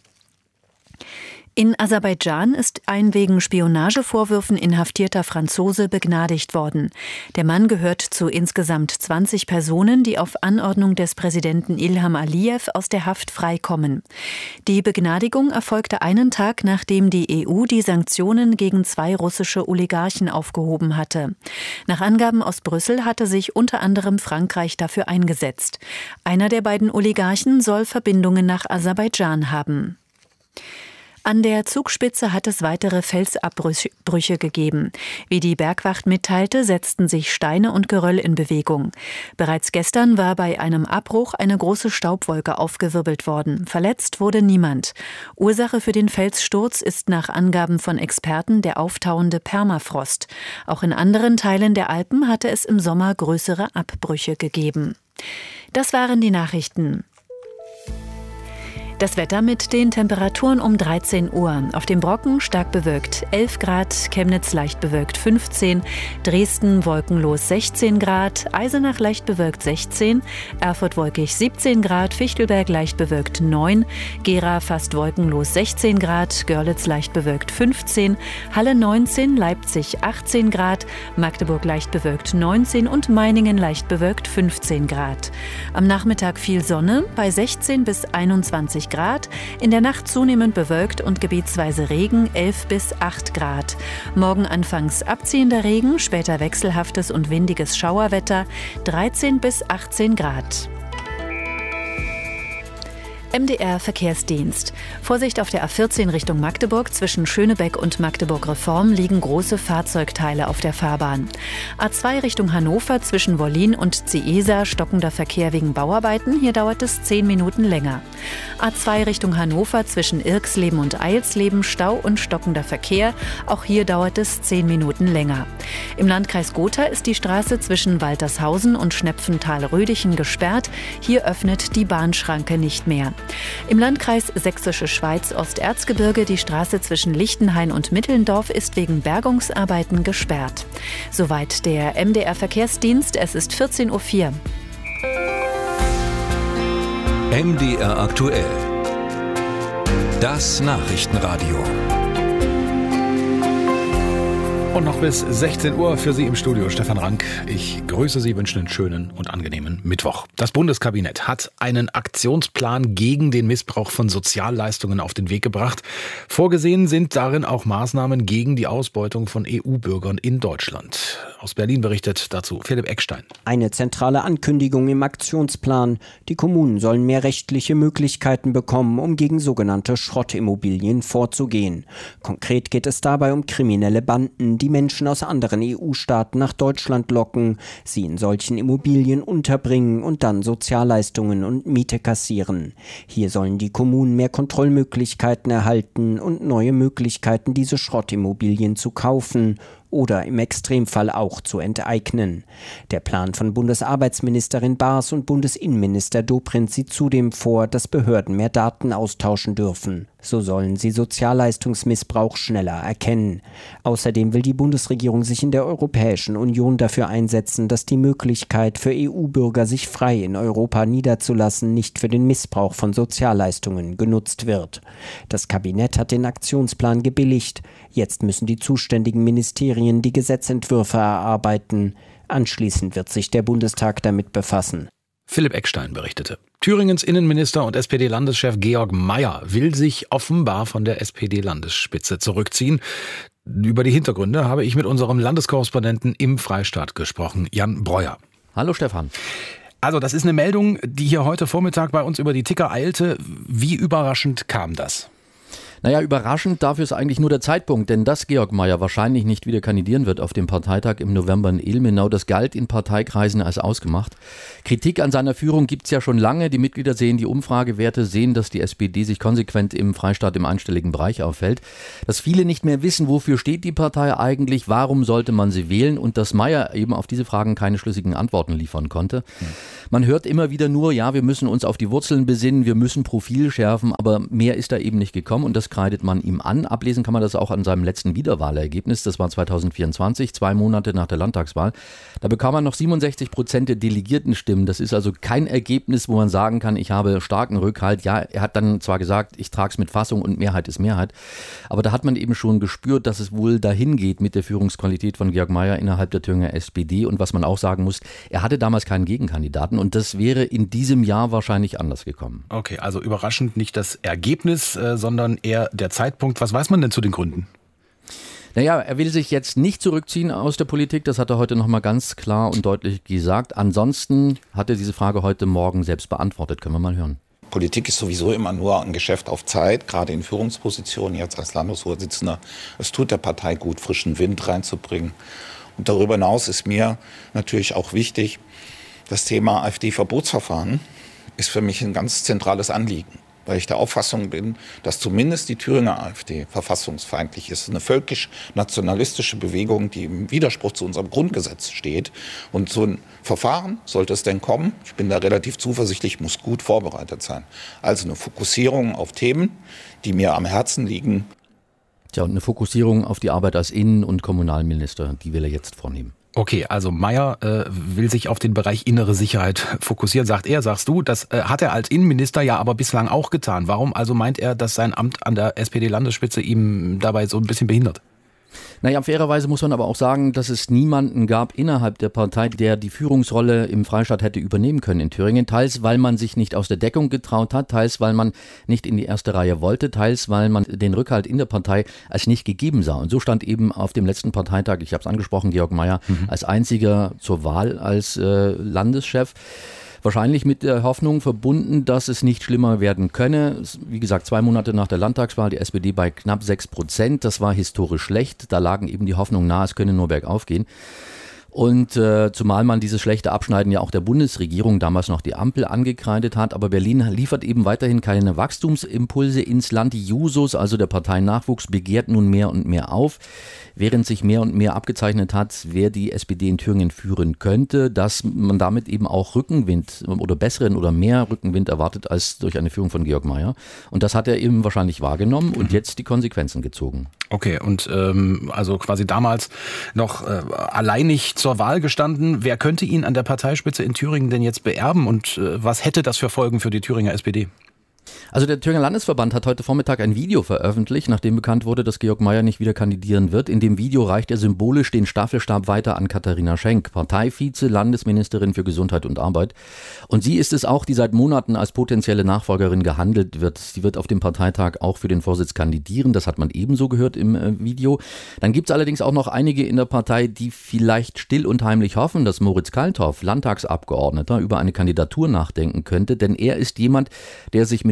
In Aserbaidschan ist ein wegen Spionagevorwürfen inhaftierter Franzose begnadigt worden. Der Mann gehört zu insgesamt zwanzig Personen, die auf Anordnung des Präsidenten Ilham Aliyev aus der Haft freikommen. Die Begnadigung erfolgte einen Tag, nachdem die E U die Sanktionen gegen zwei russische Oligarchen aufgehoben hatte. Nach Angaben aus Brüssel hatte sich unter anderem Frankreich dafür eingesetzt. Einer der beiden Oligarchen soll Verbindungen nach Aserbaidschan haben. An der Zugspitze hat es weitere Felsabbrüche gegeben. Wie die Bergwacht mitteilte, setzten sich Steine und Geröll in Bewegung. Bereits gestern war bei einem Abbruch eine große Staubwolke aufgewirbelt worden. Verletzt wurde niemand. Ursache für den Felssturz ist nach Angaben von Experten der auftauende Permafrost. Auch in anderen Teilen der Alpen hatte es im Sommer größere Abbrüche gegeben. Das waren die Nachrichten. Das Wetter mit den Temperaturen um dreizehn Uhr. Auf dem Brocken stark bewölkt elf Grad, Chemnitz leicht bewölkt fünfzehn, Dresden wolkenlos sechzehn Grad, Eisenach leicht bewölkt sechzehn, Erfurt wolkig siebzehn Grad, Fichtelberg leicht bewölkt neun, Gera fast wolkenlos sechzehn Grad, Görlitz leicht bewölkt fünfzehn, Halle neunzehn, Leipzig achtzehn Grad, Magdeburg leicht bewölkt neunzehn und Meiningen leicht bewölkt fünfzehn Grad. Am Nachmittag viel Sonne bei sechzehn bis einundzwanzig Grad, in der Nacht zunehmend bewölkt und gebietsweise Regen elf bis acht Grad. Morgen anfangs abziehender Regen, später wechselhaftes und windiges Schauerwetter dreizehn bis achtzehn Grad. M D R Verkehrsdienst. Vorsicht auf der A vierzehn Richtung Magdeburg. Zwischen Schönebeck und Magdeburg-Reform liegen große Fahrzeugteile auf der Fahrbahn. A zwei Richtung Hannover zwischen Wollin und Ciesa stockender Verkehr wegen Bauarbeiten. Hier dauert es zehn Minuten länger. A zwei Richtung Hannover zwischen Irksleben und Eilsleben Stau und stockender Verkehr. Auch hier dauert es zehn Minuten länger. Im Landkreis Gotha ist die Straße zwischen Waltershausen und Schnepfenthal-Rödichen gesperrt. Hier öffnet die Bahnschranke nicht mehr. Im Landkreis Sächsische Schweiz Osterzgebirge die Straße zwischen Lichtenhain und Mittelndorf ist wegen Bergungsarbeiten gesperrt. Soweit der M D R Verkehrsdienst. Es ist vierzehn Uhr vier. M D R aktuell. Das Nachrichtenradio. Und noch bis sechzehn Uhr für Sie im Studio Stefan Rank. Ich grüße Sie, wünsche einen schönen und angenehmen Mittwoch. Das Bundeskabinett hat einen Aktionsplan gegen den Missbrauch von Sozialleistungen auf den Weg gebracht. Vorgesehen sind darin auch Maßnahmen gegen die Ausbeutung von E U-Bürgern in Deutschland. Aus Berlin berichtet dazu Philipp Eckstein. Eine zentrale Ankündigung im Aktionsplan. Die Kommunen sollen mehr rechtliche Möglichkeiten bekommen, um gegen sogenannte Schrottimmobilien vorzugehen. Konkret geht es dabei um kriminelle Banden, die Menschen aus anderen E U-Staaten nach Deutschland locken, sie in solchen Immobilien unterbringen und dann Sozialleistungen und Miete kassieren. Hier sollen die Kommunen mehr Kontrollmöglichkeiten erhalten und neue Möglichkeiten, diese Schrottimmobilien zu kaufen oder im Extremfall auch zu enteignen. Der Plan von Bundesarbeitsministerin Baas und Bundesinnenminister Dobrindt sieht zudem vor, dass Behörden mehr Daten austauschen dürfen. So sollen sie Sozialleistungsmissbrauch schneller erkennen. Außerdem will die Bundesregierung sich in der Europäischen Union dafür einsetzen, dass die Möglichkeit für E U-Bürger, sich frei in Europa niederzulassen, nicht für den Missbrauch von Sozialleistungen genutzt wird. Das Kabinett hat den Aktionsplan gebilligt. Jetzt müssen die zuständigen Ministerien die Gesetzentwürfe erarbeiten. Anschließend wird sich der Bundestag damit befassen. Philipp Eckstein berichtete. Thüringens Innenminister und S P D-Landeschef Georg Mayer will sich offenbar von der S P D-Landesspitze zurückziehen. Über die Hintergründe habe ich mit unserem Landeskorrespondenten im Freistaat gesprochen, Jan Breuer. Hallo Stefan. Also das ist eine Meldung, die hier heute Vormittag bei uns über die Ticker eilte. Wie überraschend kam das? Naja, überraschend dafür ist eigentlich nur der Zeitpunkt, denn dass Georg Mayer wahrscheinlich nicht wieder kandidieren wird auf dem Parteitag im November in Ilmenau, das galt in Parteikreisen als ausgemacht. Kritik an seiner Führung gibt's ja schon lange. Die Mitglieder sehen die Umfragewerte, sehen, dass die S P D sich konsequent im Freistaat im einstelligen Bereich aufhält. Dass viele nicht mehr wissen, wofür steht die Partei eigentlich, warum sollte man sie wählen und dass Mayer eben auf diese Fragen keine schlüssigen Antworten liefern konnte. Hm. Man hört immer wieder nur, ja, wir müssen uns auf die Wurzeln besinnen, wir müssen Profil schärfen, aber mehr ist da eben nicht gekommen und das kreidet man ihm an. Ablesen kann man das auch an seinem letzten Wiederwahlergebnis. Das war zweitausendvierundzwanzig, zwei Monate nach der Landtagswahl. Da bekam er noch siebenundsechzig Prozent der Delegiertenstimmen. Das ist also kein Ergebnis, wo man sagen kann, ich habe starken Rückhalt. Ja, er hat dann zwar gesagt, ich trage es mit Fassung und Mehrheit ist Mehrheit. Aber da hat man eben schon gespürt, dass es wohl dahin geht mit der Führungsqualität von Georg Mayer innerhalb der Thüringer S P D. Und was man auch sagen muss, er hatte damals keinen Gegenkandidaten und das wäre in diesem Jahr wahrscheinlich anders gekommen. Okay, also überraschend nicht das Ergebnis, äh, sondern eher der Zeitpunkt. Was weiß man denn zu den Gründen? Naja, er will sich jetzt nicht zurückziehen aus der Politik, das hat er heute nochmal ganz klar und deutlich gesagt. Ansonsten hat er diese Frage heute Morgen selbst beantwortet, können wir mal hören. Politik ist sowieso immer nur ein Geschäft auf Zeit, gerade in Führungspositionen, jetzt als Landesvorsitzender. Es tut der Partei gut, frischen Wind reinzubringen. Und darüber hinaus ist mir natürlich auch wichtig, das Thema AfD-Verbotsverfahren ist für mich ein ganz zentrales Anliegen, weil ich der Auffassung bin, dass zumindest die Thüringer AfD verfassungsfeindlich ist. Eine völkisch-nationalistische Bewegung, die im Widerspruch zu unserem Grundgesetz steht. Und so ein Verfahren, sollte es denn kommen, ich bin da relativ zuversichtlich, muss gut vorbereitet sein. Also eine Fokussierung auf Themen, die mir am Herzen liegen. Tja, und eine Fokussierung auf die Arbeit als Innen- und Kommunalminister, die will er jetzt vornehmen. Okay, also Mayer äh, will sich auf den Bereich innere Sicherheit fokussieren, sagt er, sagst du. Das äh, hat er als Innenminister ja aber bislang auch getan. Warum also meint er, dass sein Amt an der S P D-Landesspitze ihm dabei so ein bisschen behindert? Naja, fairerweise muss man aber auch sagen, dass es niemanden gab innerhalb der Partei, der die Führungsrolle im Freistaat hätte übernehmen können in Thüringen. Teils, weil man sich nicht aus der Deckung getraut hat, teils, weil man nicht in die erste Reihe wollte, teils, weil man den Rückhalt in der Partei als nicht gegeben sah. Und so stand eben auf dem letzten Parteitag, ich habe es angesprochen, Georg Mayer mhm. als einziger zur Wahl als äh, Landeschef. Wahrscheinlich mit der Hoffnung verbunden, dass es nicht schlimmer werden könne. Wie gesagt, zwei Monate nach der Landtagswahl, die S P D bei knapp sechs Prozent. Das war historisch schlecht. Da lagen eben die Hoffnungen nahe, es könne nur bergauf gehen. Und äh, zumal man dieses schlechte Abschneiden ja auch der Bundesregierung, damals noch die Ampel, angekreidet hat. Aber Berlin liefert eben weiterhin keine Wachstumsimpulse ins Land. Die Jusos, also der Parteinachwuchs, begehrt nun mehr und mehr auf. Während sich mehr und mehr abgezeichnet hat, wer die S P D in Thüringen führen könnte, dass man damit eben auch Rückenwind oder besseren oder mehr Rückenwind erwartet als durch eine Führung von Georg Mayer. Und das hat er eben wahrscheinlich wahrgenommen und jetzt die Konsequenzen gezogen. Okay, und ähm, also quasi damals noch äh, alleinig zur Wahl gestanden. Wer könnte ihn an der Parteispitze in Thüringen denn jetzt beerben und äh, was hätte das für Folgen für die Thüringer S P D? Also der Thüringer Landesverband hat heute Vormittag ein Video veröffentlicht, nachdem bekannt wurde, dass Georg Mayer nicht wieder kandidieren wird. In dem Video reicht er symbolisch den Staffelstab weiter an Katharina Schenk, Parteivize, Landesministerin für Gesundheit und Arbeit. Und sie ist es auch, die seit Monaten als potenzielle Nachfolgerin gehandelt wird. Sie wird auf dem Parteitag auch für den Vorsitz kandidieren, das hat man ebenso gehört im äh, Video. Dann gibt es allerdings auch noch einige in der Partei, die vielleicht still und heimlich hoffen, dass Moritz Kalthoff, Landtagsabgeordneter, über eine Kandidatur nachdenken könnte, denn er ist jemand, der sich mit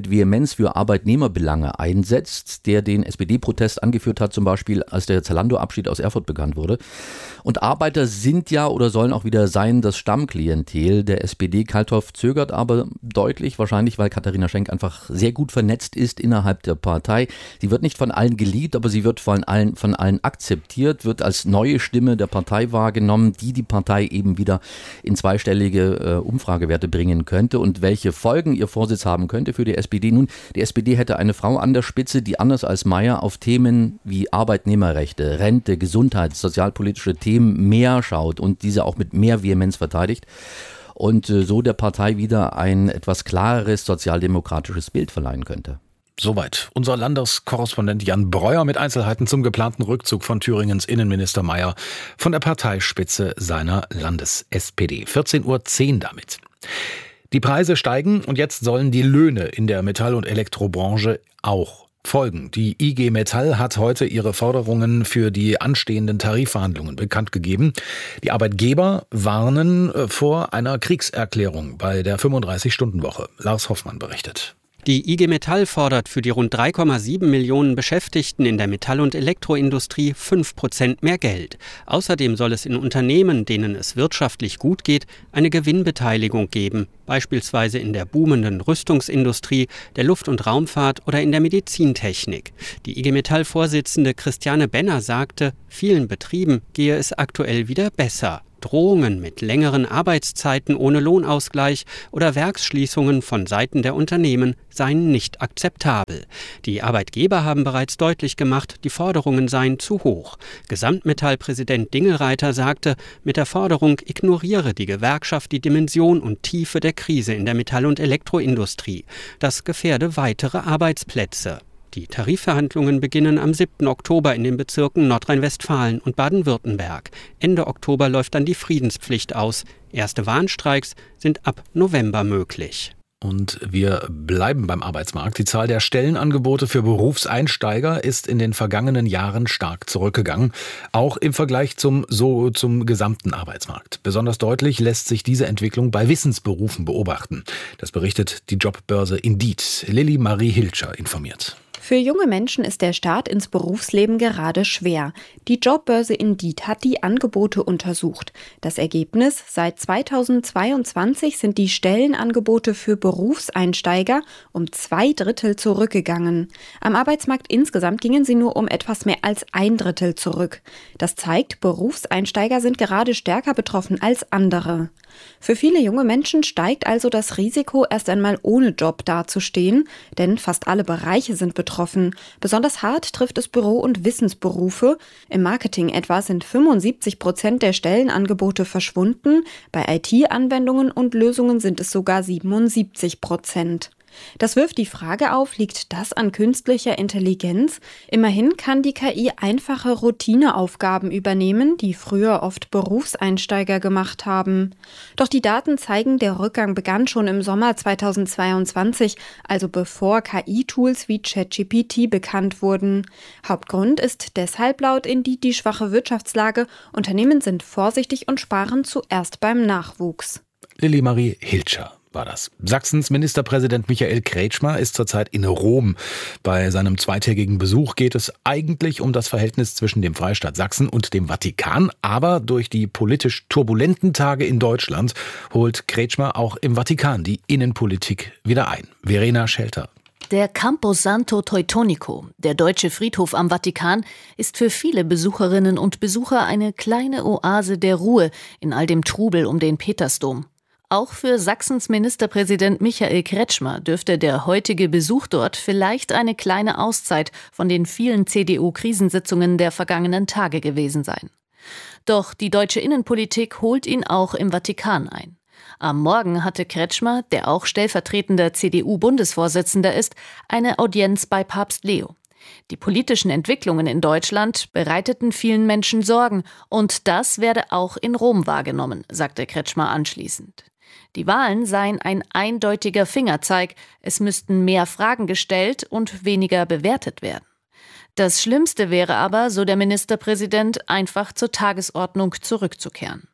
mit Vehemenz für Arbeitnehmerbelange einsetzt, der den S P D-Protest angeführt hat, zum Beispiel als der Zalando-Abschied aus Erfurt bekannt wurde. Und Arbeiter sind ja oder sollen auch wieder sein das Stammklientel der S P D. Kalthoff zögert aber deutlich, wahrscheinlich weil Katharina Schenk einfach sehr gut vernetzt ist innerhalb der Partei. Sie wird nicht von allen geliebt, aber sie wird von allen, von allen akzeptiert, wird als neue Stimme der Partei wahrgenommen, die die Partei eben wieder in zweistellige äh, Umfragewerte bringen könnte und welche Folgen ihr Vorsitz haben könnte für die S P D. Nun, die S P D hätte eine Frau an der Spitze, die anders als Mayer auf Themen wie Arbeitnehmerrechte, Rente, Gesundheit, sozialpolitische Themen mehr schaut und diese auch mit mehr Vehemenz verteidigt und äh, so der Partei wieder ein etwas klareres sozialdemokratisches Bild verleihen könnte. Soweit unser Landeskorrespondent Jan Breuer mit Einzelheiten zum geplanten Rückzug von Thüringens Innenminister Mayer von der Parteispitze seiner Landes-S P D. vierzehn Uhr zehn damit. Die Preise steigen und jetzt sollen die Löhne in der Metall- und Elektrobranche auch folgen. Die I G Metall hat heute ihre Forderungen für die anstehenden Tarifverhandlungen bekannt gegeben. Die Arbeitgeber warnen vor einer Kriegserklärung bei der fünfunddreißig-Stunden-Woche. Lars Hoffmann berichtet. Die I G Metall fordert für die rund drei Komma sieben Millionen Beschäftigten in der Metall- und Elektroindustrie fünf Prozent mehr Geld. Außerdem soll es in Unternehmen, denen es wirtschaftlich gut geht, eine Gewinnbeteiligung geben, beispielsweise in der boomenden Rüstungsindustrie, der Luft- und Raumfahrt oder in der Medizintechnik. Die I G Metall-Vorsitzende Christiane Benner sagte, vielen Betrieben gehe es aktuell wieder besser. Drohungen mit längeren Arbeitszeiten ohne Lohnausgleich oder Werksschließungen von Seiten der Unternehmen seien nicht akzeptabel. Die Arbeitgeber haben bereits deutlich gemacht, die Forderungen seien zu hoch. Gesamtmetall-Präsident Dingelreiter sagte, mit der Forderung ignoriere die Gewerkschaft die Dimension und Tiefe der Krise in der Metall- und Elektroindustrie. Das gefährde weitere Arbeitsplätze. Die Tarifverhandlungen beginnen am siebten Oktober in den Bezirken Nordrhein-Westfalen und Baden-Württemberg. Ende Oktober läuft dann die Friedenspflicht aus. Erste Warnstreiks sind ab November möglich. Und wir bleiben beim Arbeitsmarkt. Die Zahl der Stellenangebote für Berufseinsteiger ist in den vergangenen Jahren stark zurückgegangen, auch im Vergleich zum, so, zum gesamten Arbeitsmarkt. Besonders deutlich lässt sich diese Entwicklung bei Wissensberufen beobachten. Das berichtet die Jobbörse Indeed. Lilly Marie Hilscher informiert. Für junge Menschen ist der Start ins Berufsleben gerade schwer. Die Jobbörse Indeed hat die Angebote untersucht. Das Ergebnis: Seit zweitausendzweiundzwanzig sind die Stellenangebote für Berufseinsteiger um zwei Drittel zurückgegangen. Am Arbeitsmarkt insgesamt gingen sie nur um etwas mehr als ein Drittel zurück. Das zeigt, Berufseinsteiger sind gerade stärker betroffen als andere. Für viele junge Menschen steigt also das Risiko, erst einmal ohne Job dazustehen, denn fast alle Bereiche sind betroffen. Besonders hart trifft es Büro- und Wissensberufe. Im Marketing etwa sind fünfundsiebzig Prozent der Stellenangebote verschwunden, bei I T-Anwendungen und Lösungen sind es sogar siebenundsiebzig Prozent. Das wirft die Frage auf, liegt das an künstlicher Intelligenz? Immerhin kann die K I einfache Routineaufgaben übernehmen, die früher oft Berufseinsteiger gemacht haben. Doch die Daten zeigen, der Rückgang begann schon im Sommer zweitausendzweiundzwanzig, also bevor K I-Tools wie ChatGPT bekannt wurden. Hauptgrund ist deshalb laut Indeed die schwache Wirtschaftslage. Unternehmen sind vorsichtig und sparen zuerst beim Nachwuchs. Lilly Marie Hilscher war das. Sachsens Ministerpräsident Michael Kretschmer ist zurzeit in Rom. Bei seinem zweitägigen Besuch geht es eigentlich um das Verhältnis zwischen dem Freistaat Sachsen und dem Vatikan. Aber durch die politisch turbulenten Tage in Deutschland holt Kretschmer auch im Vatikan die Innenpolitik wieder ein. Verena Schelter. Der Campo Santo Teutonico, der deutsche Friedhof am Vatikan, ist für viele Besucherinnen und Besucher eine kleine Oase der Ruhe in all dem Trubel um den Petersdom. Auch für Sachsens Ministerpräsident Michael Kretschmer dürfte der heutige Besuch dort vielleicht eine kleine Auszeit von den vielen C D U-Krisensitzungen der vergangenen Tage gewesen sein. Doch die deutsche Innenpolitik holt ihn auch im Vatikan ein. Am Morgen hatte Kretschmer, der auch stellvertretender C D U-Bundesvorsitzender ist, eine Audienz bei Papst Leo. Die politischen Entwicklungen in Deutschland bereiteten vielen Menschen Sorgen und das werde auch in Rom wahrgenommen, sagte Kretschmer anschließend. Die Wahlen seien ein eindeutiger Fingerzeig, es müssten mehr Fragen gestellt und weniger bewertet werden. Das Schlimmste wäre aber, so der Ministerpräsident, einfach zur Tagesordnung zurückzukehren.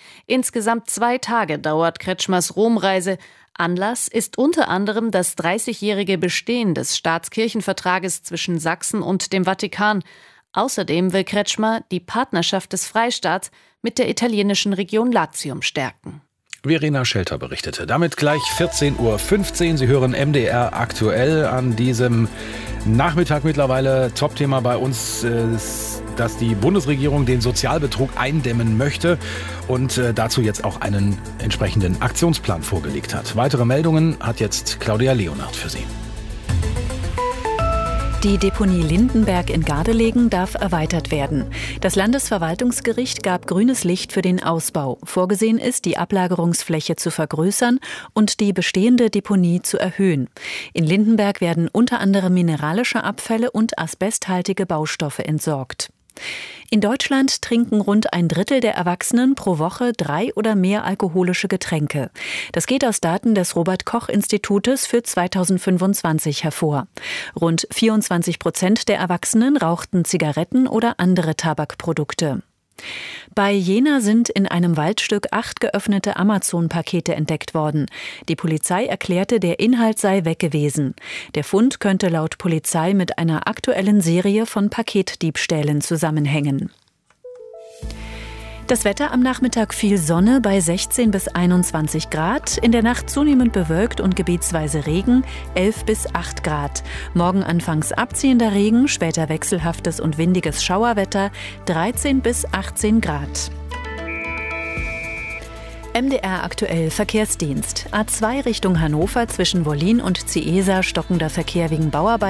Insgesamt zwei Tage dauert Kretschmers Romreise. Anlass ist unter anderem das dreißigjährige Bestehen des Staatskirchenvertrages zwischen Sachsen und dem Vatikan. Außerdem will Kretschmer die Partnerschaft des Freistaats mit der italienischen Region Latium stärken. Verena Schelter berichtete. Damit gleich vierzehn Uhr fünfzehn. Sie hören M D R aktuell an diesem Nachmittag mittlerweile. Topthema bei uns ist, dass die Bundesregierung den Sozialbetrug eindämmen möchte und dazu jetzt auch einen entsprechenden Aktionsplan vorgelegt hat. Weitere Meldungen hat jetzt Claudia Leonhardt für Sie. Die Deponie Lindenberg in Gardelegen darf erweitert werden. Das Landesverwaltungsgericht gab grünes Licht für den Ausbau. Vorgesehen ist, die Ablagerungsfläche zu vergrößern und die bestehende Deponie zu erhöhen. In Lindenberg werden unter anderem mineralische Abfälle und asbesthaltige Baustoffe entsorgt. In Deutschland trinken rund ein Drittel der Erwachsenen pro Woche drei oder mehr alkoholische Getränke. Das geht aus Daten des Robert-Koch-Institutes für zweitausendfünfundzwanzig hervor. Rund vierundzwanzig Prozent der Erwachsenen rauchten Zigaretten oder andere Tabakprodukte. Bei Jena sind in einem Waldstück acht geöffnete Amazon-Pakete entdeckt worden. Die Polizei erklärte, der Inhalt sei weg gewesen. Der Fund könnte laut Polizei mit einer aktuellen Serie von Paketdiebstählen zusammenhängen. Das Wetter am Nachmittag viel Sonne bei sechzehn bis einundzwanzig Grad, in der Nacht zunehmend bewölkt und gebietsweise Regen, elf bis acht Grad. Morgen anfangs abziehender Regen, später wechselhaftes und windiges Schauerwetter, dreizehn bis achtzehn Grad. M D R aktuell Verkehrsdienst. A zwei Richtung Hannover zwischen Wollin und Ciesa stockender Verkehr wegen Bauarbeiten.